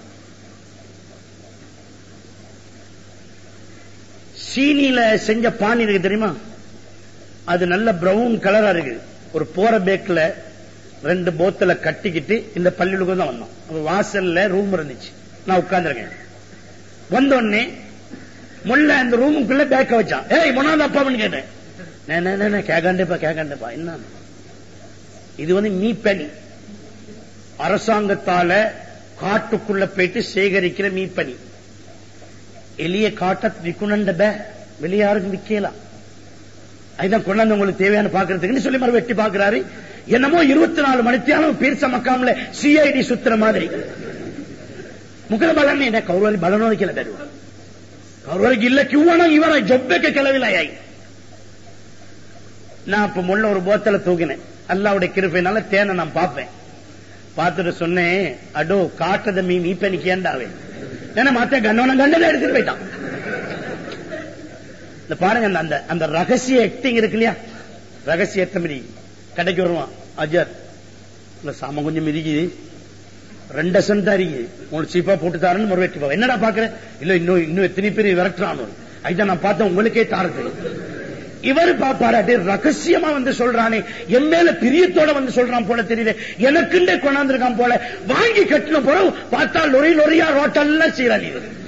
சீனியில செஞ்ச பானி இருக்கு தெரியுமா, அது நல்ல பிரவுன் கலரா இருக்கு. ஒரு போற பேக்ல ரெண்டு போத்தல கட்டிக்கிட்டு இந்த பள்ளிகளுக்கு தான் வந்தோம். வாசல்ல ரூம் இருந்துச்சு, நான் உட்கார்ந்துருக்கேன். வந்தோடனே முல்ல அந்த ரூமுக்குள்ள பேக்க வச்சான். ஏய் மொனாத அப்பான்னு கேட்டேன். கேட்காண்டேப்பா கேட்காண்டேப்பா என்ன இது? வந்து மீப்பனி, அரசாங்கத்தால காட்டுக்குள்ள போயிட்டு சேகரிக்கிற மீப்பனி. எளிய காட்ட விக்குணண்ட வெளியாருக்கு விக்கலாம். அதுதான் கொண்டாந்து உங்களுக்கு தேவையான பாக்குறதுக்கு சொல்லி மறு வெட்டி பாக்குறாரு. என்னமோ இருபத்தி நாலு மணித்தியாலும் பீர்ச மக்காமல சிஐடி சுத்துற மாதிரி முகல பலன் என்ன கௌரவ பலனோக்கில தருவான். கௌரவருக்கு இல்ல கியூவானா இவர ஜொப்பேக்க கிளவிலாய். நான் இப்ப முள்ள ஒரு போத்தல தூக்கினேன். அல்லாவுடைய கிருபையினால தேனை நான் பார்ப்பேன். பார்த்துட்டு சொன்னேன், அடோ காட்டத மீ மீப்ப நிக்கேண்டாவே ஏன்னா மாத்த கண்டவன கண்டதை எடுத்துட்டு போயிட்டான். இந்த பாருங்க, அந்த அந்த ரகசிய ஆக்டிங் இருக்கு இல்லையா, ரகசிய எத்தமதி கடைக்கு வருவான். அஜர் இல்ல சாம கொஞ்சம் மிதிக்குது, ரெண்டு சென்ட் தான் இருக்குது, உங்களுக்கு சீப்பா போட்டு தாருன்னு முறை வெட்டி போவேன். என்னடா பாக்குறேன்? இல்ல இன்னும் இன்னும் எத்தனை பேர் விரட்டுறான். அதுதான் நான் பார்த்தேன், உங்களுக்கே தாரது. இவர் பாப்பாராட்டி ரகசியமா வந்து சொல்றானே, என் மேல பிரியத்தோட வந்து சொல்றான் போல தெரியல, எனக்குண்டே கொண்டாந்துருக்கான் போல. வாங்கி கட்டின போல பார்த்தா லொரி லொரியா ரோட்டெல்லாம் சீராளி.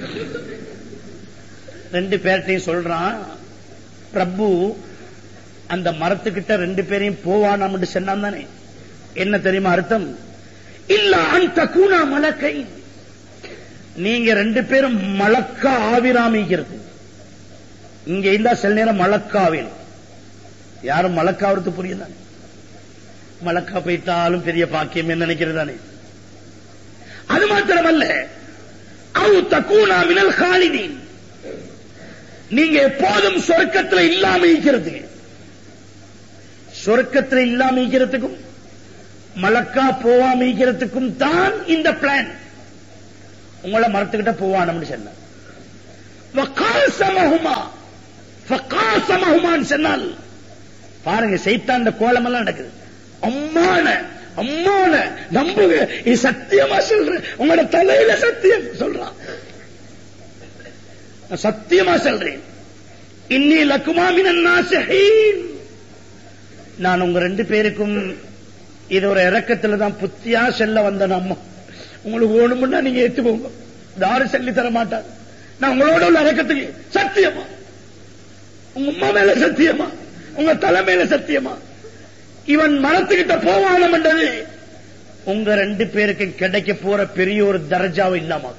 ரெண்டு பேர்ட்டையும் சொல்றான், பிரபு அந்த மரத்துக்கிட்ட ரெண்டு பேரையும் போவானாம் சொன்னான் தானே. என்ன தெரியுமா அர்த்தம்? இல்ல அந்த கூணா மலக்கை, நீங்க ரெண்டு பேரும் மலக்கா ஆவிராமிக்கிறது. இங்க இல்ல சில நேரம் மலக்காவில் யாரும் மலக்காவது புரியுதா? மலக்கா போயிட்டாலும் பெரிய பாக்கியம் என்ன நினைக்கிறதானே. அது மாத்திரமல்ல, அவு தக்கூனா மினல் காலிதீன், நீங்க எப்போதும் சொர்க்கத்தில் இல்லாம இருக்கிறது. சொர்க்கத்தில் இல்லாம இருக்கிறதுக்கும் மலக்கா போவாம இருக்கிறதுக்கும் தான் இந்த பிளான். உங்களை மரத்துக்கிட்ட போவானு சொன்ன வகாசமஹுமா ஃபகாசமஹுமான்னு சொன்னால் பாருங்க, சைத்தான் இந்த கோலம் எல்லாம் நடக்குது. அம்மான அம்மான நம்புங்க, இது சத்தியமா சொல்றேன், உங்களோட தலையில சத்தியம் சொல்றான், சத்தியமா சொல்றேன். இன்னி லக்குமா மினன் நாசிஹீன், நான் உங்க ரெண்டு பேருக்கும் இது ஒரு இறக்கத்துல தான் புத்தியா செல்ல வந்த அம்மா. உங்களுக்கு வேணும்னா நீங்க ஏத்து போங்க, யாரும் சொல்லி தர மாட்டாங்க. நான் உங்களோட உள்ள இறக்கத்துக்கு சத்தியமா, உங்க அம்மா மேல சத்தியமா, உங்க தலை மேல சத்தியமா, இவன் மரத்துக்கிட்ட போவானம் என்றது உங்க ரெண்டு பேருக்கு கிடைக்க போற பெரிய ஒரு தர்ஜாவை இல்லாம.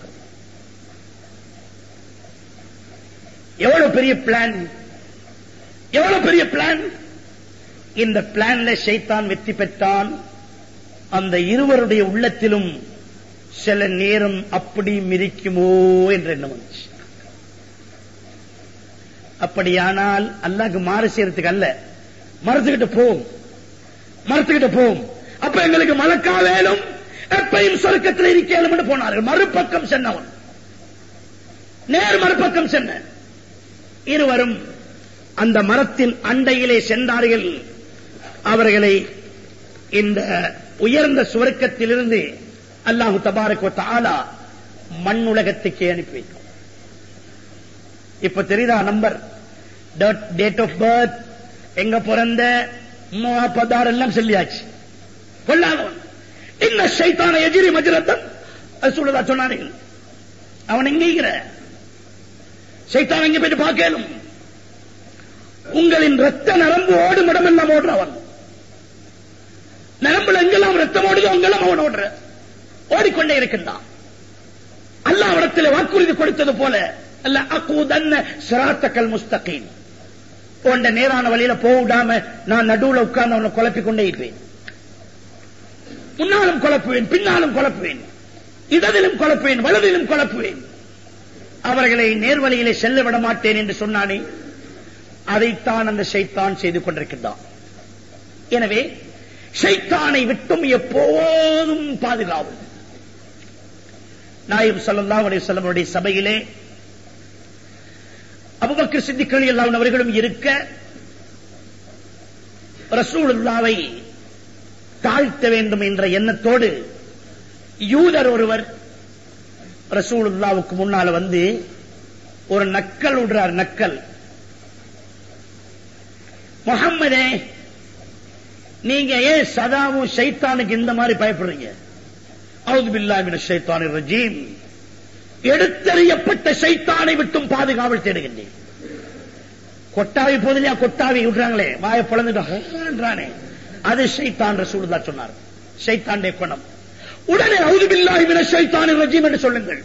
எவ்வளவு பெரிய பிளான், எவ்வளவு பெரிய பிளான். இந்த பிளான்ல ஷைத்தான் வெற்றி பெற்றான். அந்த இருவருடைய உள்ளத்திலும் சில நேரம் அப்படி மிரிக்குமோ என்ற எண்ணம் வந்துச்சு. அப்படியானால் அல்லாஹ்க்கு மாறு செய்யறதுக்கு அல்ல, மரத்துக்கிட்ட போவோம், மரத்துக்கிட்ட போவோம், அப்ப எங்களுக்கு மலக்கா வேலும், எப்பையும் சொர்க்கத்தில் இருக்கேன் என்று போனார்கள். மறுபக்கம் சென்னவன் நேர் மறுபக்கம் சென்ன இருவரும் அந்த மரத்தின் அண்டையிலே சென்றார்கள். அவர்களை இந்த உயர்ந்த சுவர்க்கத்திலிருந்து அல்லாஹு தபாரக் வ தஆலா மண் உலகத்துக்கு அனுப்பி வைக்கும். இப்ப தெரியுதா நம்பர், டேட் ஆஃப் பர்த், எங்க பிறந்த, பதார் எல்லாம் சொல்லியாச்சு. கொள்ளாதவன் இன்ன ஷைத்தான எஜிரி மஜ்ரத்தன் ரசூலுல்லாஹ் சொன்னார்கள். அவன் எங்கிற ஷைத்தான் எங்க போயிட்டு பார்க்கலும், உங்களின் ரத்த நரம்பு ஓடும் இடமெல்லாம் ஓடுறவன். நரம்புல எங்கெல்லாம் ரத்தம் ஓடுதோ அங்கெல்லாம் அவன் ஓடுற ஓடிக்கொண்டே இருக்கின்றான். அல்லாஹ் இடத்தில் வாக்குறுதி கொடுத்தது போல, அல்ல அகூதன்ன சிராத்தக்கல் முஸ்தகீம், போன்ற நேரான வழியில போடாம நான் நடுவுல உட்கார்ந்து அவனை குழப்பிக் கொண்டே இருப்பேன். முன்னாலும் குழப்புவேன், பின்னாலும் குழப்புவேன், இடதிலும் குழப்புவேன், வலதிலும் குழப்புவேன். அவர்களை நேர்வழியிலே செல்ல விட மாட்டேன் என்று சொன்னானே, அதைத்தான் அந்த ஷைத்தான் செய்து கொண்டிருக்கின்றான். எனவே ஷைத்தானை விட்டும் எப்போதும் பாதுகாவும். நாயகம் ஸல்லல்லாஹு அலைஹி வஸல்லம் அவருடைய சபையிலே அபூபக்கர் சித்திக் ரலியல்லாஹு அன்ஹு அவர்களும் இருக்க, ரசூலுல்லாஹ்வை தாழ்த்த வேண்டும் என்ற எண்ணத்தோடு யூதர் ஒருவர் ரசூலுல்லாஹ்வுக்கு முன்னால வந்து ஒரு நக்கல் விடுறார். நக்கல், முஹம்மதே, நீங்க ஏன் சதாவும் ஷைத்தானுக்கு இந்த மாதிரி பயப்படுறீங்க? அஊது பில்லாஹி மினஷ் ஷைத்தானிர் ரஜீம், எடுத்தறியப்பட்ட ஷைத்தானை விட்டும் பாதுகாவல் தேடுகின்றேன். கொட்டாவி போதிலையா கொட்டாவி விடுறாங்களே, வாயை பொளந்துட்டானே, அது ஷைத்தான். ரசூலுல்லாஹ் சொன்னார், ஷைத்தானுடைய குணம். உடனே அஊது பில்லாஹி மினஷ் ஷைத்தானிர் ரஜீம் என்று சொல்லுங்கள்.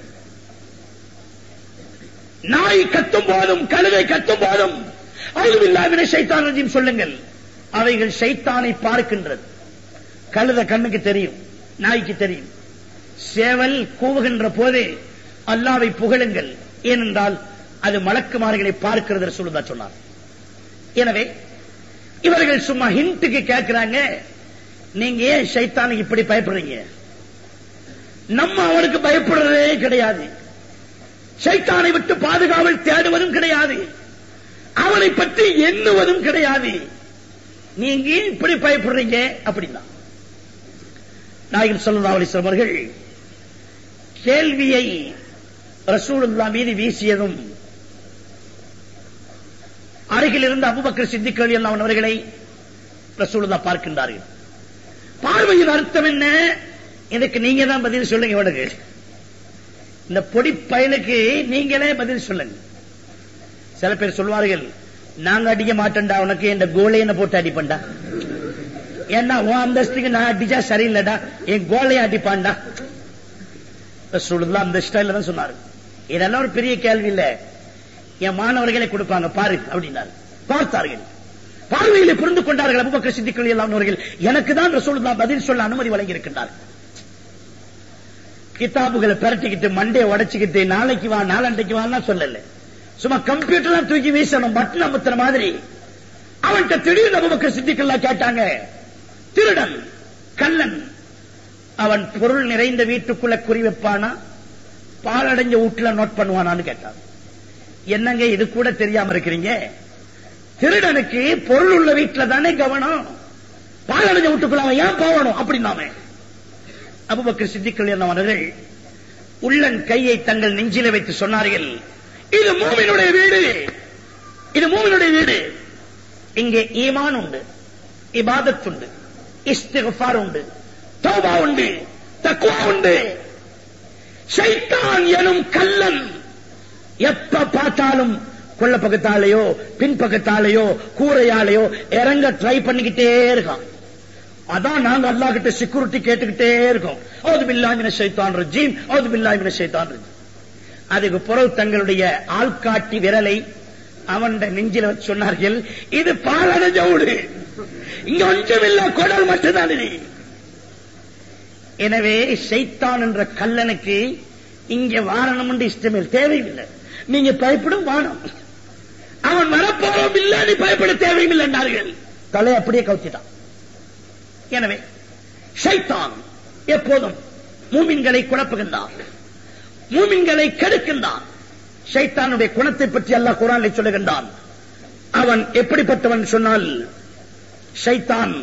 நாய் கத்தும் போதும், கழுதை கத்தும் போதும் அஊது பில்லாஹி மினஷ் ஷைத்தானிர் ரஜீம் சொல்லுங்கள். அவைகள் ஷைத்தானை பார்க்கின்றது. கழுத கண்ணுக்கு தெரியும், நாய்க்கு தெரியும். சேவல் கூவுகின்ற போது அல்லாஹ்வை புகழுங்கள், ஏனென்றால் அது மலக்குமார்களை பார்க்கிறது ரசூலுல்லாஹ் சொன்னார். எனவே இவர்கள் சும்மா ஹிண்ட்டுக்கு கேட்கிறாங்க, நீங்க ஏன் ஷைத்தானுக்கு இப்படி பயப்படுறீங்க? நம்ம அவனுக்கு பயப்படுறதே கிடையாது, ஷைத்தானை விட்டு பாதுகாவல் தேடுவதும் கிடையாது, அவனை பற்றி எண்ணுவதும் கிடையாது, நீங்க இப்படி பயப்படுறீங்க அப்படின்னா. நாயகம் ஸல்லல்லாஹு அலைஹி வஸல்லம் அவர்கள் கேள்வியை ரசூலுல்லாஹ் மீது வீசியதும் அருகில் இருந்த அபூபக்கர் சித்திக் ரலியல்லாஹு அன்ஹு அவர்களை ரசூலுல்லாஹ் பார்க்கின்றார்கள். பார்வையின் அர்த்தம் என்ன? இதுக்கு நீங்க தான் பதில் சொல்லுங்க. இவனுக்கு இந்த பொடி பயலுக்கு நீங்களே பதில் சொல்லுங்க. சில பேர் சொல்வார்கள், நாங்க அடிக்க மாட்டேன்டா, உனக்கு இந்த கோலையனை போட்டு அடிப்பண்டா, ஏன்னா உன் அந்தஸ்துக்கு நான் அடிச்சா சரியில்லடா, என் கோலையை அடிப்பான்டா. ரசூலுல்லாஹ் அந்த ஸ்டைல்ல தான் சொன்னாரு. இதெல்லாம் ஒரு பெரிய கேள்வி இல்ல, என் மாணவர்களை கொடுப்பாங்க பாரு அப்படின்னாரு. பார்த்தார்கள், பார்வையிலே புரிந்து கொண்டார்கள் அபூபக்கர் சித்திக் ரலியல்லாஹு அன்ஹு அவர்கள். எனக்கு தான் ரசூலுல்லாஹ் பதில் சொல்ல அனுமதி வழங்கி இருக்கின்றார். கிதாபுகளை பரட்டிக்கிட்டு மண்டையை உடைச்சுக்கிட்டு நாளைக்கு வா நாளண்டைக்கு வான்னா சொல்லல, சும்மா கம்ப்யூட்டர் தூக்கி வீசணும், பட்டன் அமுத்துற மாதிரி. அவன்கிட்ட திடீர்னு அபூபக்கர் சித்திக் ரலியல்லாஹு கேட்டாங்க, திருடன் கள்ளன் அவன் பொருள் நிறைந்த வீட்டுக்குள்ள குறி வைப்பானா, பாலடைஞ்ச வீட்டுல நோட் பண்ணுவானான்னு கேட்டான். என்னங்க இது கூட தெரியாம இருக்கிறீங்க? திருடனுக்கு பொருள் உள்ள வீட்டுல தானே கவனம். பாலடைஞ்ச வீட்டுக்குள்ள அவன் ஏன் போகணும் அப்படின்னாமே. அபூபக்கர் சித்திக் ரலியல்லாஹு அவர்கள் உள்ளன் கையை தங்கள் நெஞ்சில வைத்து சொன்னார்கள், இது மூமினுடைய வீடு, இது மூமினுடைய வீடு. இங்கே ஈமான் உண்டு, இபாதத் உண்டு, இஸ்திக்ஃபார் உண்டு, தௌபா உண்டு, தக்வா உண்டு. ஷைத்தான் எனும் கள்ளன் எப்ப பார்த்தாலும் கொள்ள பக்கத்தாலேயோ பின் பக்கத்தாலேயோ கூரையாலேயோ இறங்க ட்ரை பண்ணிக்கிட்டே இருக்கான். அதான் நாங்க அல்லாஹ் கிட்ட செக்யூரிட்டி கேட்டுக்கிட்டே இருக்கோம். அவுது பில்லாஹி மினஷ் ஷைத்தானிர் ரஜீம், அவுது பில்லாஹி மினஷ் ஷைத்தானிர் ரஜீம். அதுக்கு பிறகு தங்களுடைய ஆள்காட்டி விரலை அவன் நெஞ்சில வச்சு சொன்னார்கள், இது பாலடைஞ்ச வீடு, இங்க ஒன்றும் இல்ல, குடல் மட்டும்தான் இது. எனவே ஷைத்தான் என்ற கல்லனுக்கு இங்க வாரணம் என்று இஷ்டமே தேவையில்லை. நீங்க பயப்படும் வானம், அவன் வரப்போறோம் இல்ல, நீ பயப்பட தேவையில்லை என்றார்கள். தலை அப்படியே கவுத்திட்டான். எனவே ஷைத்தான் எப்போதும் மூமின்களை குழப்புகின்றான், மூமின்களை கெடுக்கின்றான். ஷைத்தானுடைய குணத்தை பற்றி அல்லாஹ் குர்ஆனில் சொல்லுகின்றான். அவன் எப்படிப்பட்டவன் சொன்னால், ஷைத்தான்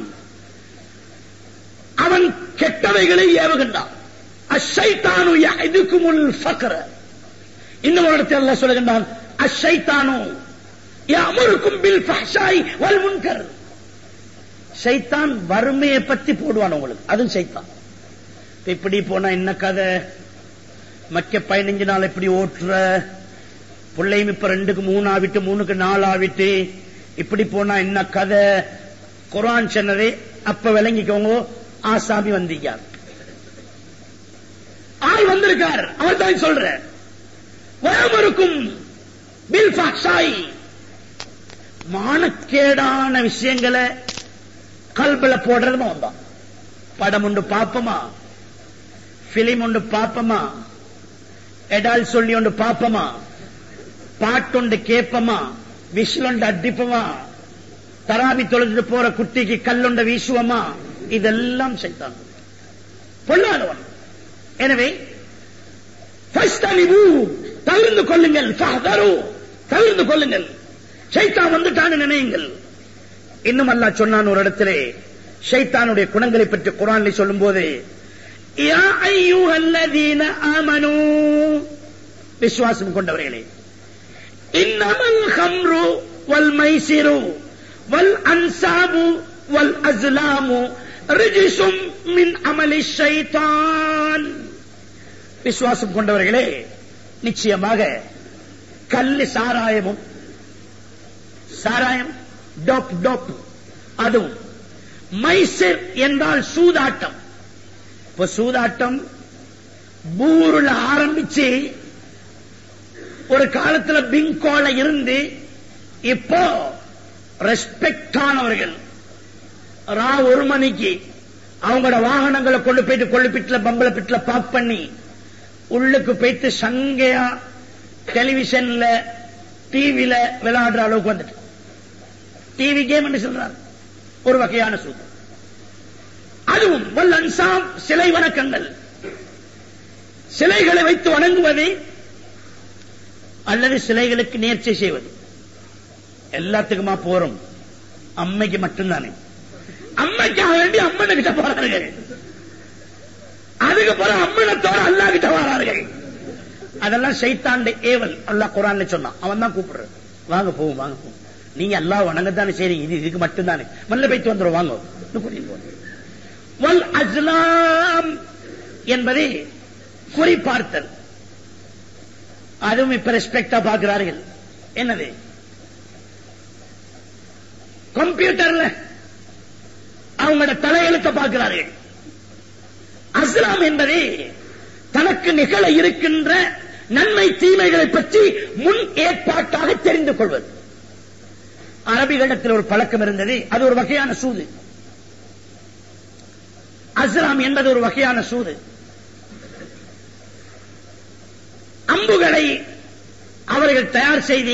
அவன் கெட்டவைகளை ஏவுகின்றான். அஷைத்தானு யஅதுகுமுல் ஃபக்ர. இன்னும் ஒரு இடத்தில் அல்லாஹ் சொல்லுகின்றான், அஷைத்தானு யஅமுருக்கும் பில் ஃபஹ்ஷாய் வல் முன்கர். ஷைத்தான் வறுமையை பத்தி போடுவான் உங்களுக்கு, அதுவும் ஷைத்தான். இப்படி போனா என்ன கதை, மக்க பதினஞ்சு நாள் இப்படி ஓட்டுற பிள்ளையும் இப்ப ரெண்டுக்கு மூணு ஆவிட்டு மூணுக்கு நாலு ஆவிட்டு இப்படி போனா என்ன கதை. குர்ஆன் சொன்னதே அப்ப விளங்கிக்கோங்க. ஆசாமி வந்திருக்கார், ஆள் வந்திருக்கார், அவர் தான் சொல்ற வயமருக்கும் பில் ஃபஹ்ஷாய். மானக்கேடான விஷயங்களை கல்பல போடுறதுமா வந்தான். படம் உண்டு பாப்பமா, பிலிம் உண்டு பாப்பமா, எடால் சொல்லி உண்டு பாப்பமா, பாட்டுண்டு கேப்பமா, விசிலுண்டு அடிப்பமா, தராபி தொழுது போற குட்டிக்கு கல்லுண்ட வீசுவமா, இதெல்லாம் ஷைத்தான் பொல்லாதவன். எனவே தவிர்ந்து கொள்ளுங்கள், தவிர்ந்து கொள்ளுங்கள், ஷைத்தான் வந்துட்டான்னு நினையுங்கள். இன்னும் அல்லாஹ் சொன்னான் ஒரு இடத்திலே ஷைத்தானுடைய குணங்களை பற்றி குர்ஆனில் சொல்லும் போது, யா அய்யுஹல்லதீன ஆமனூ, விசுவாசம் கொண்டவர்களே, இன்னமல் ஹம்ரு வல் மைசிரு வல் அன்சாபு வல் அஸ்லாமு ரிஜ்சும் மின் அமலி ஷைத்தான். விசுவாசம் கொண்டவர்களே, நிச்சயமாக கல்லு சாராயமும், சாராயம் டோப் டோப், அதுவும் மைசர் என்றால் சூதாட்டம். இப்ப சூதாட்டம் பூருல ஆரம்பிச்சு ஒரு காலத்துல பிங்கோல இருந்து இப்போ ரெஸ்பெக்ட் ஆனவர்கள் ரா ஒரு மணிக்கு அவங்களோட வாகனங்களை கொண்டு போயிட்டு கொள்ளுப்பிட்டுல பம்பள பிட்டுல பாக் பண்ணி உள்ளுக்கு போயிட்டு சங்கையா டெலிவிஷன்ல டிவில விளையாடுற அளவுக்கு வந்துட்டு டிவி கேம் என்று சொல்றார். ஒரு வகையான சூது. அதுவும் வல்லன்சாம் சிலை வணக்கங்கள், சிலைகளை வைத்து வணங்குவது அல்லது சிலைகளுக்கு நேர்ச்சை செய்வது. எல்லாத்துக்குமா போறோம், அம்மைக்கு மட்டும்தானே. அம்மைக்காக வேண்டி அம்மனை கிட்ட போறார்கள், அதுக்கப்புறம் அம்மனத்தோட அல்லாஹ் கிட்ட வரார்கள். அதெல்லாம் ஷைத்தானுடைய ஏவல். அல்லாஹ் குர்ஆன்ல சொன்னான், அவன் தான் கூப்பிடுறது, வாங்க போவோம் வாங்க போவோம், நீங்க அல்லாஹ் வணங்கத்தானே சரி, இது இதுக்கு மட்டும்தானே, மல்ல போயிட்டு வந்துடும் வாங்க. வல் அஸ்லாம் என்பதை குறிப்பார்த்தல், அதுவும் இப்ப ரெஸ்பெக்டா பார்க்கிறார்கள். என்னது, கம்ப்யூட்டர்ல அவங்களோட தலையெழுத்த பார்க்கிறார்கள். அஸ்லாம் என்பதை தனக்கு நிகழ இருக்கின்ற நன்மை தீமைகளை பற்றி முன் ஏற்பாட்டாக தெரிந்து கொள்வது. அரபிகளிடத்தில் ஒரு பழக்கம் இருந்தது, அது ஒரு வகையான சூது. அஸ்லாம் என்பது ஒரு வகையான சூது. அம்புகளை அவர்கள் தயார் செய்து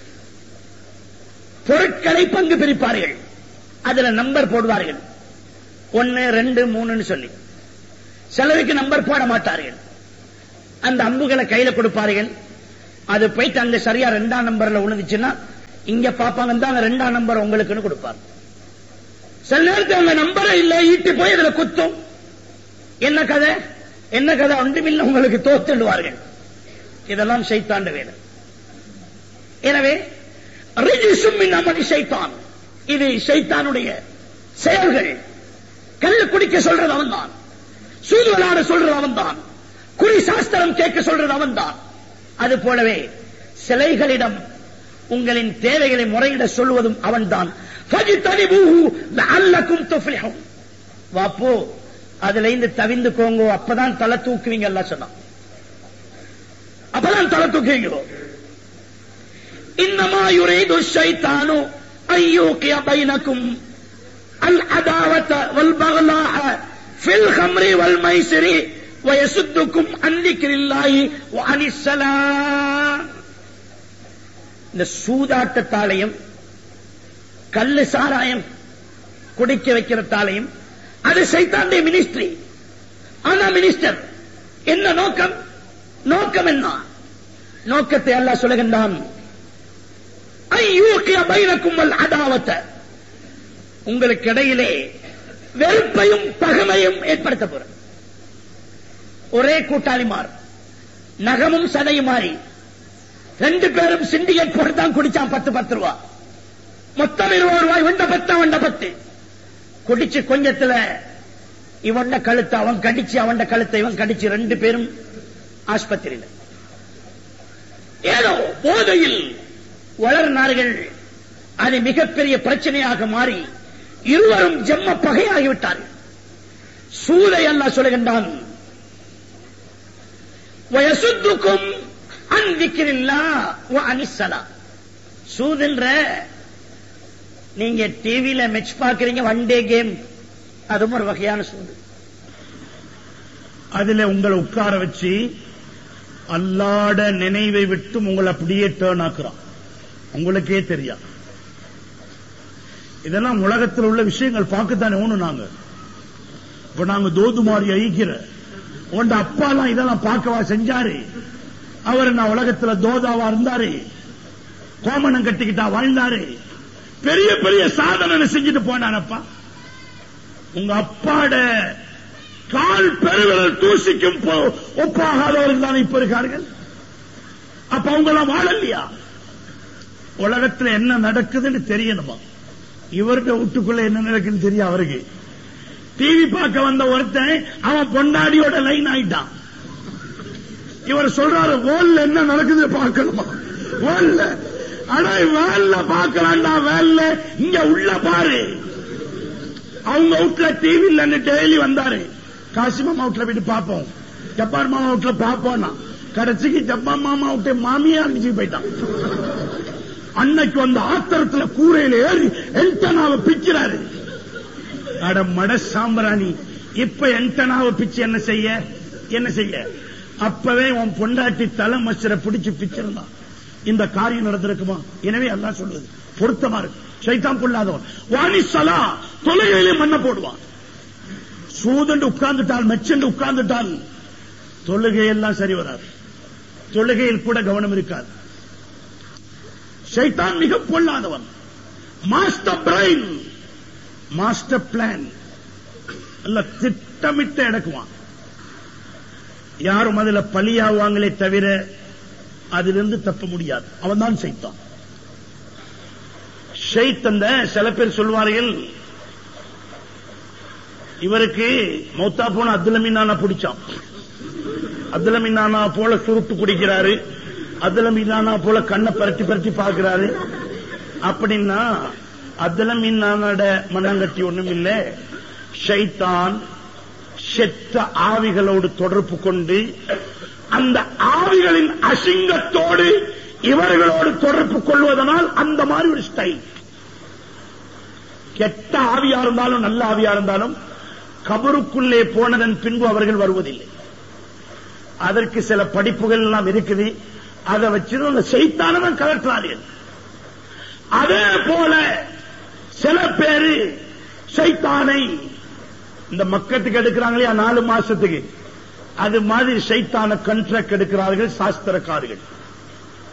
பொருட்களை பங்கு பிரிப்பார்கள், அதுல நம்பர் போடுவார்கள், ஒன்னு ரெண்டு மூணுன்னு சொல்லி. சிலருக்கு நம்பர் போட மாட்டார்கள், அந்த அம்புகளை கையில கொடுப்பார்கள். அது போயிட்டு அங்க சரியா ரெண்டாம் நம்பர்ல விழுந்துச்சுன்னா இங்க பாப்பாங்க தான் ரெண்டாம் நம்பர் உங்களுக்குன்னு கொடுப்பாரு. சில நேரத்தில் அந்த நம்பரை இல்ல ஈட்டி போய் இதுல குத்தும். என்ன கதை என்ன கதை ஒன்றுமில்லை, உங்களுக்கு தோத்துடுவார்கள். இதெல்லாம் ஷைத்தாண்ட வேலை. எனவே ரிஜிசும் மின் அமலி ஷைத்தான், இது ஷைத்தானுடைய செயல்கள். கல்லு குடிக்க சொல்றது அவன் தான், சூது விளையாட சொல்றது அவன் தான், குறி சாஸ்திரம் கேட்க சொல்றது அவன் தான். அது போலவே சிலைகளிடம் உங்களின் தேவைகளை முறையிட சொல்வதும் அவன் தான். வாப்போ அதுல இருந்து தவிந்துக்கோங்க, அப்பதான் தலை தூக்குவீங்க. எல்லாம் சொன்னான், அப்பதான் தலை தூக்குவீங்க. இன்னமா யுரீது ஷைத்தானு அய்யூகிய பைனக்கும் அல் அதாவத வல் பக்லாஹ ஃபில் ஹம்ரி வல் மைசிரி வயசுத்துக்கும் அன் திக்ரில்லாஹி வ அனிஸ் ஸலாம். இந்த சூதாட்டத்தாலையும் கல்லு சாராயம் குடிக்க வைக்கிறதாலையும் அது சைத்தானுடைய மினிஸ்ட்ரி. ஆனா மினிஸ்டர் என்ன நோக்கம்? நோக்கம் என்ன? நோக்கத்தை அல்லாஹ் சொல்லுகின்றான், ஐயூகிய பைனக்கும் வல் அதாவத, உங்களுக்கு இடையிலே வெறுப்பையும் பகைமையும் ஏற்படுத்த போற. ஒரே கூட்டாளிமார், நகமும் சதையும் மாறி ரெண்டு பேரும் சிண்டிகேட் போட்டு தான் குடிச்சான். பத்து பத்து ரூபா மொத்தம் இருபது ரூபாய். வண்ட பத்து வண்ட பத்து குடிச்சு கொஞ்சத்துல இவண்ட கழுத்தை அவன் கடிச்சு, அவன் கழுத்தை இவன் கடிச்சு, ரெண்டு பேரும் ஆஸ்பத்திரியில். ஏதோ போதையில் வளர்னார்கள். அது மிகப்பெரிய பிரச்சனையாக மாறி இருவரும் ஜெம்ம பகையாகிவிட்டார்கள். சூதை அல்லாஹ் சொல்லுகின்றான், வயசுத்துக்கும் அன் திக்ரில்லாஹ் வ அனிஸ் ஸலாம். சூதுன்ற நீங்க டிவியில மேட்ச் பாக்குறீங்க, ஒன் டே கேம், அதுவும் ஒரு வகையான சூது. அதுல உங்களை உட்கார வச்சு அல்லாட நினைவை விட்டு உங்களை அப்படியே டேர்ன் ஆக்குறான், உங்களுக்கே தெரியா. இதெல்லாம் உலகத்தில் உள்ள விஷயங்கள் பார்க்கத்தானே ஒண்ணு. நாங்க இப்ப நாங்க தோதுமாரி ஐக்கிற உண்ட அப்பா எல்லாம் இதெல்லாம் பார்க்கவா செஞ்சாரு? அவர் நான் உலகத்துல தோதாவா இருந்தாரு, கோமணம் கட்டிக்கிட்டா வாழ்ந்தாரு, பெரிய பெரிய சாதனை செஞ்சுட்டு போனானப்பா. உங்க அப்பாட கால் பெருவிரல் தூசிக்கும் ஒப்பாகாதவர்கள் தானே இப்ப இருக்கார்கள். அப்ப அவங்க எல்லாம் வாழலையா? உலகத்துல என்ன நடக்குதுன்னு தெரியணுமா? இவருடைய வீட்டுக்குள்ள என்ன நடக்குன்னு தெரியும் அவருக்கு. டிவி பார்க்க வந்த ஒருத்தன் அவன் பொண்டாடியோட லைன் ஆயிட்டான். இவர் சொல்றாரு, வேல்ல என்ன நடக்குது பார்க்கணுமா? வேல்ல ஆனா வேல்ல பார்க்கலாம்டா, வேல்ல இங்க உள்ள பாரு. அவங்க வீட்டுல டிவி இல்லன்னு டெய்லி வந்தாரு. காசி மாமா வீட்டுல போயிட்டு பார்ப்போம், ஜப்பான் மாமா வீட்டுல பார்ப்போம்னா கடைசிக்கு ஜப்பான் மாமா விட்டு மாமியா அடிச்சு போயிட்டான். அன்னைக்கு வந்த ஆத்திரத்துல கூரையில ஏறி என்டனாவை பிக்கிறாரு. அட மட சாம்பிராணி, இப்ப என்டனாவை பிச்சு என்ன செய்ய என்ன செய்ய? அப்பவே உன் பொண்டாட்டி தலை மச்சரை பிடிச்சு பிச்சிருந்தான், இந்த காரியம் நடந்திருக்குமா? எனவே அல்லாஹ் சொல்லுது பொருத்தமா இருக்கு. ஷைத்தான் கொள்ளாதவன் வாணிசலா தொலைகளிலே மண்ண போடுவான். சூதண்டு உட்கார்ந்துட்டால், மெச்சண்டு உட்கார்ந்துட்டால் தொழுகையெல்லாம் சரி வராது, தொழுகையில் கூட கவனம் இருக்காது. ஷைத்தான் மிக பொல்லாதவன். மாஸ்டர் பிரைன், மாஸ்டர் பிளான் அல்ல, திட்டமிட்டு எடுக்குவான். யாரும் அதுல பலியாவாங்களே தவிர அதிலிருந்து தப்ப முடியாது. அவன் தான் ஷைத்தான். ஷைத்தந்த சில பேர் சொல்வார்கள், இவருக்கு மௌத்தா போன அப்துல் மீனானா பிடிச்சான், அப்துல் மீனானா போல சுருட்டு குடிக்கிறாரு, அப்துல் மீனானா போல கண்ணை பரட்டி பரட்டி பார்க்கிறாரு. அப்படின்னா அப்துல் மீனானோட மனங்கட்டி ஒண்ணும் இல்ல. ஷைத்தான் செத்த ஆவிகளோடு தொடர்பு கொண்டு அந்த ஆவிகளின் அசிங்கத்தோடு இவர்களோடு தொடர்பு கொள்வதனால் அந்த மாதிரி ஒரு ஸ்டைல். கெட்ட ஆவியா இருந்தாலும் நல்ல ஆவியா இருந்தாலும் கபருக்குள்ளே போனதன் பின்பு அவர்கள் வருவதில்லை. அதற்கு சில படிப்புகள் எல்லாம் இருக்குது. அதை வச்சு அந்த ஷைத்தானவன் கலற்றார்கள். அதே போல சில பேரு ஷைத்தானை இந்த மக்கத்துக்கு எடுக்கிறாங்களே நாலு மாசத்துக்கு, அது மாதிரி ஷைத்தான கண்ட்ராக்ட் எடுக்கிறார்கள் சாஸ்திரக்காரர்கள்.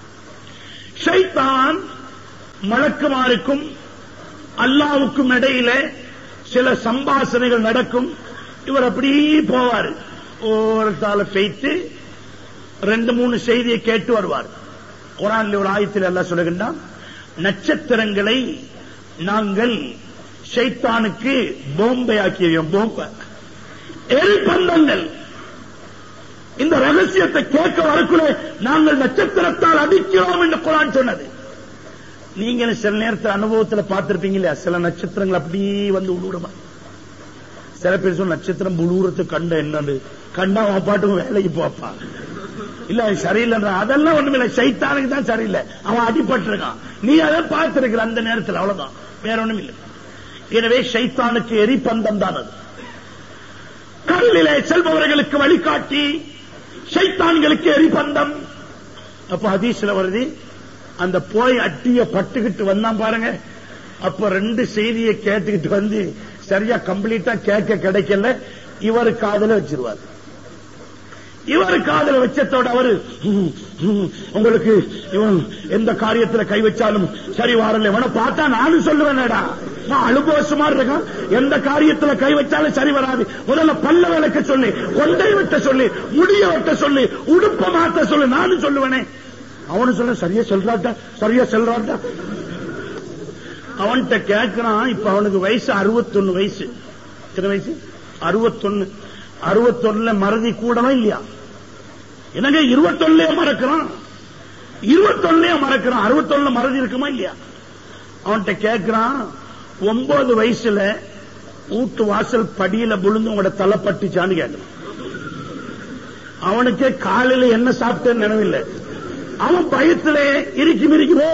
ஷைத்தான் மலக்குமாருக்கும் அல்லாஹ்வுக்கும் இடையில சில சம்பாஷணைகள் நடக்கும். இவர் அப்படியே போவார். ஒரு தாள பெய்த்து ரெண்டு மூணு செய்தியை கேட்டு வருவார். குர்ஆன்ல ஒரு ஆயத்தில் அல்லாஹ் சொல்லுகின்றான், நட்சத்திரங்களை நாங்கள் ஷைத்தானுக்கு போம்பை ஆக்கியோம். போம்பை எரிபந்தங்கள். இந்த ரகசியத்தை கேட்க வரக்குள்ள நாங்கள் நட்சத்திரத்தால் அடிக்கிறோம் என்று குர்ஆன் சொன்னது. நீங்க சில நேரத்தில் அனுபவத்தில் பார்த்திருப்பீங்க இல்லையா, சில நட்சத்திரங்கள் அப்படியே வந்து உழுவுறமா. சில பேர் சொல்ல நட்சத்திரம் உழுவுறதுக்கு கண்ட என்னன்னு கண்டா அவன் பாட்டுக்கு வேலைக்கு போப்பா, இல்ல சரியில்லை. அதெல்லாம் ஒண்ணுமே இல்லை, சைத்தானுக்கு தான் சரியில்லை, அவன் அடிபட்டிருக்கான். நீ அதை பார்த்திருக்கிற அந்த நேரத்தில், அவ்வளவுதான், வேற ஒண்ணும் இல்லை. எனவே சைத்தானுக்கு எரிபந்தம் தான் அது. கடலிலே செல்பவர்களுக்கு வழிகாட்டி, சைத்தான்களுக்கு எரிபந்தம். அப்ப ஹதீஸ்ல வருது, அந்த போய் அட்டிய பட்டுக்கிட்டு வந்தான் பாருங்க, அப்ப ரெண்டு செய்தியை கேட்டுக்கிட்டு வந்து சரியா கம்ப்ளீட்டா கேட்க கிடைக்கல, இவர் காதல வச்சிருவார். இவர் காதல வச்சதோட அவரு உங்களுக்கு இவன் எந்த காரியத்தில் கை வச்சாலும் சரி வரல, இவனை பார்த்தா நானும் சொல்லுவேன்டா, நான் அனுபவசமா இருக்கான், எந்த காரியத்தில் கை வச்சாலும் சரி வராது. முதல்ல பல்ல விளக்க சொல்லி, கொண்டை வெட்ட சொல்லி, முடிய வெட்ட சொல்லி, உடுப்ப மாத்த சொல்லி, நானும் சொல்லுவேனே. அவனு சொல்ல சரியா சொல்றாட்டா, சரியா சொல்றாட்டா. அவன்கிட்ட கேட்கிறான். இப்ப அவனுக்கு வயசு அறுபத்தொன்னு வயசு. எத்தனை வயசு? அறுபத்தொன்னு. அறுபத்தொன்னுல மறதி கூடவா இல்லையா? என்னங்க இருபத்தொன்னுலயே மறக்கிறான், இருபத்தொன்னுலயே மறக்கிறான், அறுபத்தொன்னுல மறதி இருக்குமா இல்லையா? அவன்கிட்ட கேட்கிறான், ஒன்பது வயசுல வீட்டு வாசல் படியில விழுந்து உங்களோட தலை பட்டுச்சான்னு கேட்கிறான். அவனுக்கே காலையில என்ன சாப்பிட்டேன்னு நினைவில்லை. அவன் பயத்துல இறுக்கி மிரிக்குமோ.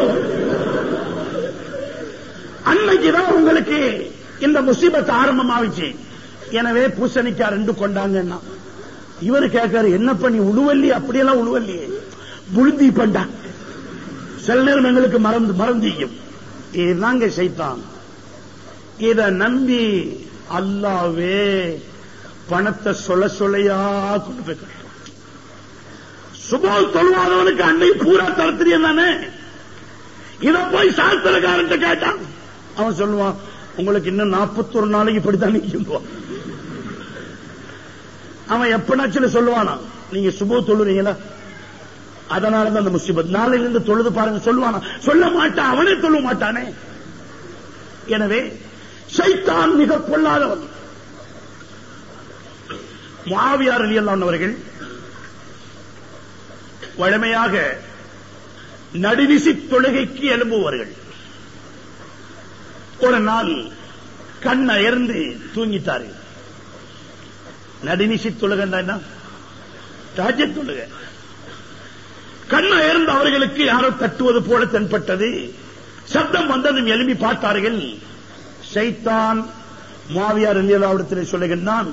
அன்னைக்குதான் உங்களுக்கு இந்த முசீபத் ஆரம்பமாவிச்சு. எனவே பூசணிக்கா ரெண்டு கொண்டாங்கன்னா இவரு கேட்காரு, என்ன பண்ணி உழுவல்லி? அப்படியெல்லாம் உழுவல்லியே, புழுந்தி பண்டா. சில நேரம் எங்களுக்கு மறந்து மறந்திக்கும். இதுதாங்க சைத்தான். இத நம்பி அல்லாவே பணத்தை சொல்ல சொல்லையா கொண்டு போய் கட்டுறான். சுபோல் தொழுவாதவனுக்கு அன்னை பூரா தரத்திரியம் தானே. இத போய் சாஸ்திரக்காரன் கேட்டான், அவன் சொல்லுவான், உங்களுக்கு இன்னும் நாற்பத்தொரு நாளைக்கு இப்படித்தான் நிற்கும். அவன் எப்பனாச்சும் சொல்லுவானா, நீங்க சுபோ தொழுறீங்களா, அதனாலதான் அந்த முசீபத், நாளையிலிருந்து தொழுது பாருங்க சொல்லுவானா? சொல்ல மாட்டான், அவனே தொழ மாட்டானே. எனவே ஷைத்தான் மிக பொல்லாதவன். முஆவியா ரலியல்லாஹு அவர்கள் வழமையாக நடுவிசி தொழுகைக்கு எழும்புவார்கள். ஒரு நாள் கண் அயர்ந்து தூங்கிட்டார்கள். நடுநிசி தொழுகன்னா தஹஜ்ஜுத் தொழுகை. கண் அயர்ந்து அவர்களுக்கு யாரோ தட்டுவது போல தென்பட்டது. சப்தம் வந்ததும் எழுப்பி பார்த்தார்கள். ஷைத்தான் முஆவியா ரலியல்லாஹு அன்ஹு சொல்லுகிறான்,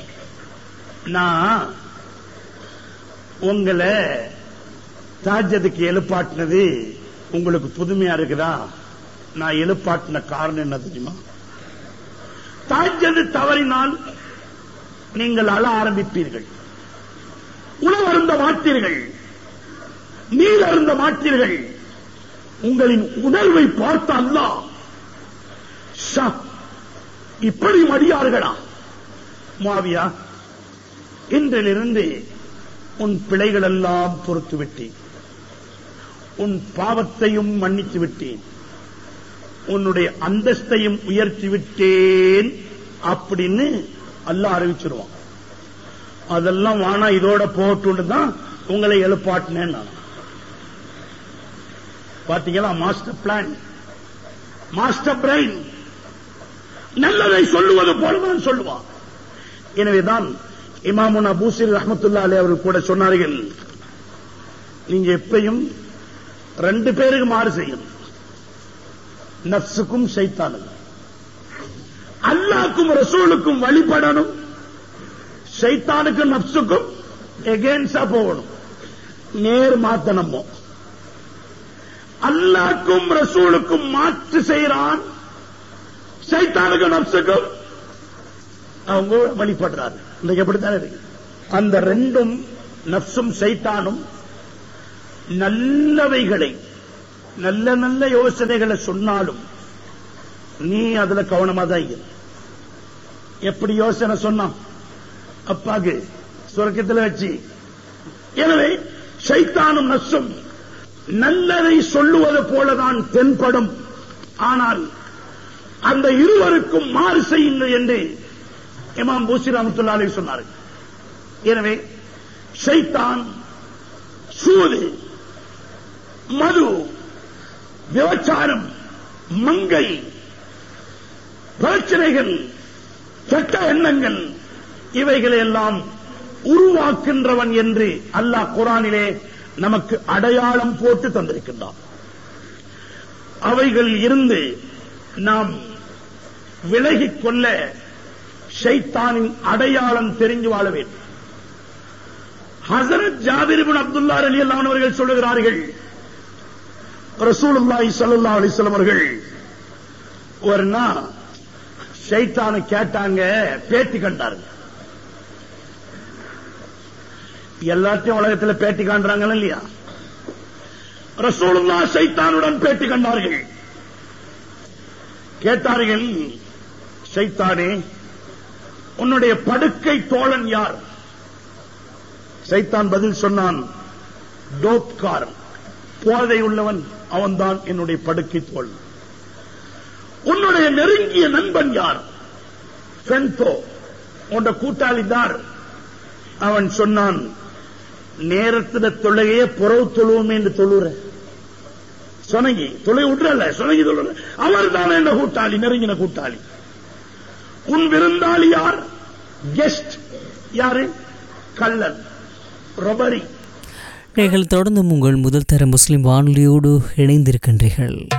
நான் உங்களை தஹஜ்ஜுதுக்கு எழுப்பாட்டினது உங்களுக்கு புதுமையா இருக்குதா? நான் எழுப்பாட்டின காரணம் என்ன தெரியுமா? தஹஜ்ஜுத் தவறினால் நீங்கள் அழ ஆரம்பிப்பீர்கள், உணவருந்த மாட்டீர்கள், நீர் அருந்த மாட்டீர்கள். உங்களின் உணர்வை பார்த்த அல்லாஹ், இப்படி மடியார்களா முஆவியா, இன்றிலிருந்து உன் பிழைகள் எல்லாம் பொறுத்து விட்டேன், உன் பாவத்தையும் மன்னித்து விட்டேன், உன்னுடைய அந்தஸ்தையும் உயர்த்தி விட்டேன் அப்படின்னு அல்லாஹ் அறிவிச்சிருவான். அதெல்லாம் வானா இதோட போட்டு தான் உங்களை எழுப்பாட்டினேன். பாத்தீங்களா? Master plan, master brain. நல்லதை சொல்லுவது போலதான் சொல்லுவான். எனவேதான் இமாமுனா பூசிர் ரஹ்மத்துல்லாஹி அலைஹி அவர்கள் கூட சொன்னார்கள், நீங்க எப்பயும் ரெண்டு பேருக்கு மாறு செய்யணும், நஃப்ஸுக்கும் ஷைத்தானுக்கும். அல்லாஹ்க்கும் ரசூலுக்கும் வழிபடணும், ஷைத்தானுக்கும் நஃப்ஸுக்கும் எகென்ஸ்டா போகணும், நேர் மாத்தணும். அல்லாஹ்க்கும் ரசூலுக்கும் மாற்று செய்யறான், ஷைத்தானுக்கும் நஃப்ஸுக்கும் அவங்க வழிபடுறாரு. இன்னைக்கு எப்படித்தான் இருக்கு. அந்த ரெண்டும் நஃப்ஸும் ஷைத்தானும் நல்லவைகளை நல்ல நல்ல யோசனைகளை சொன்னாலும் நீ அதுல கவனமா தான் இரு. எப்படி யோசனை சொன்னான் அப்பாக்கு சொர்க்கத்தில் வச்சு. எனவே ஷைத்தானும் நஸ்ஸும் நல்லதை சொல்லுவது போலதான் தென்படும். ஆனால் அந்த இருவருக்கும் மாறு செய்யுங்கள் என்று இமாம் பூசி ரஹ்மத்துல்லாஹி அலைஹி சொன்னார்கள். எனவே ஷைத்தான், சூது, மது, விபச்சாரம், மங்கை, பிரச்சனைகள், கெட்ட எண்ணங்கள் இவைகளை எல்லாம் உருவாக்கின்றவன் என்று அல்லாஹ் குர்ஆனிலே நமக்கு அடையாளம் போட்டு தந்திருக்கின்றான். அவைகளில் இருந்து நாம் விலகிக் கொள்ள ஷைத்தானின் அடையாளம் தெரிஞ்சு வாழ வேண்டும். ஹஸரத் ஜாபிர் இப்னு அப்துல்லாஹ் ரலியல்லாஹு அன்ஹு அவர்கள் சொல்லுகிறார்கள், ரசூலுல்லாஹி ஸல்லல்லாஹு அலைஹி வஸல்லம் அவர்கள் ஒரு நாள் ஷைத்தானை கேட்டாங்க, பேட்டி கண்டார்கள். எல்லாத்தையும் உலகத்துல பேட்டி காண்றாங்க இல்லையா? ரசூலுல்லாஹ் ஷைத்தானுடன் பேட்டி கண்டார்கள். கேட்டார்கள், ஷைத்தானே உன்னுடைய படுக்கை தோழன் யார்? ஷைத்தான் பதில் சொன்னான், டோப்காரன், போதை உள்ளவன், அவன்தான் என்னுடைய படுக்கை தோழன். உன்னுடைய நெருங்கிய நண்பன் யார்? ஃபென்தோ, உன்னுடைய கூட்டாளி தார். அவன் சொன்னான், நேரத்தில் தொழுகையே புறவு தொழுவோம் என்று தொழுற சொனங்கி தொலை விட்டுறல சொனங்கி தொழுற அவர் தான் என்ன கூட்டாளி, நெருங்கின கூட்டாளி. உன் விருந்தாளி யார்? கெஸ்ட் யாரு? கள்ளன், ரொபரி.
நீங்கள் தொடர்ந்து உங்கள் முதல் தர முஸ்லிம் வானொலியோடு இணைந்திருக்கின்றீர்கள்.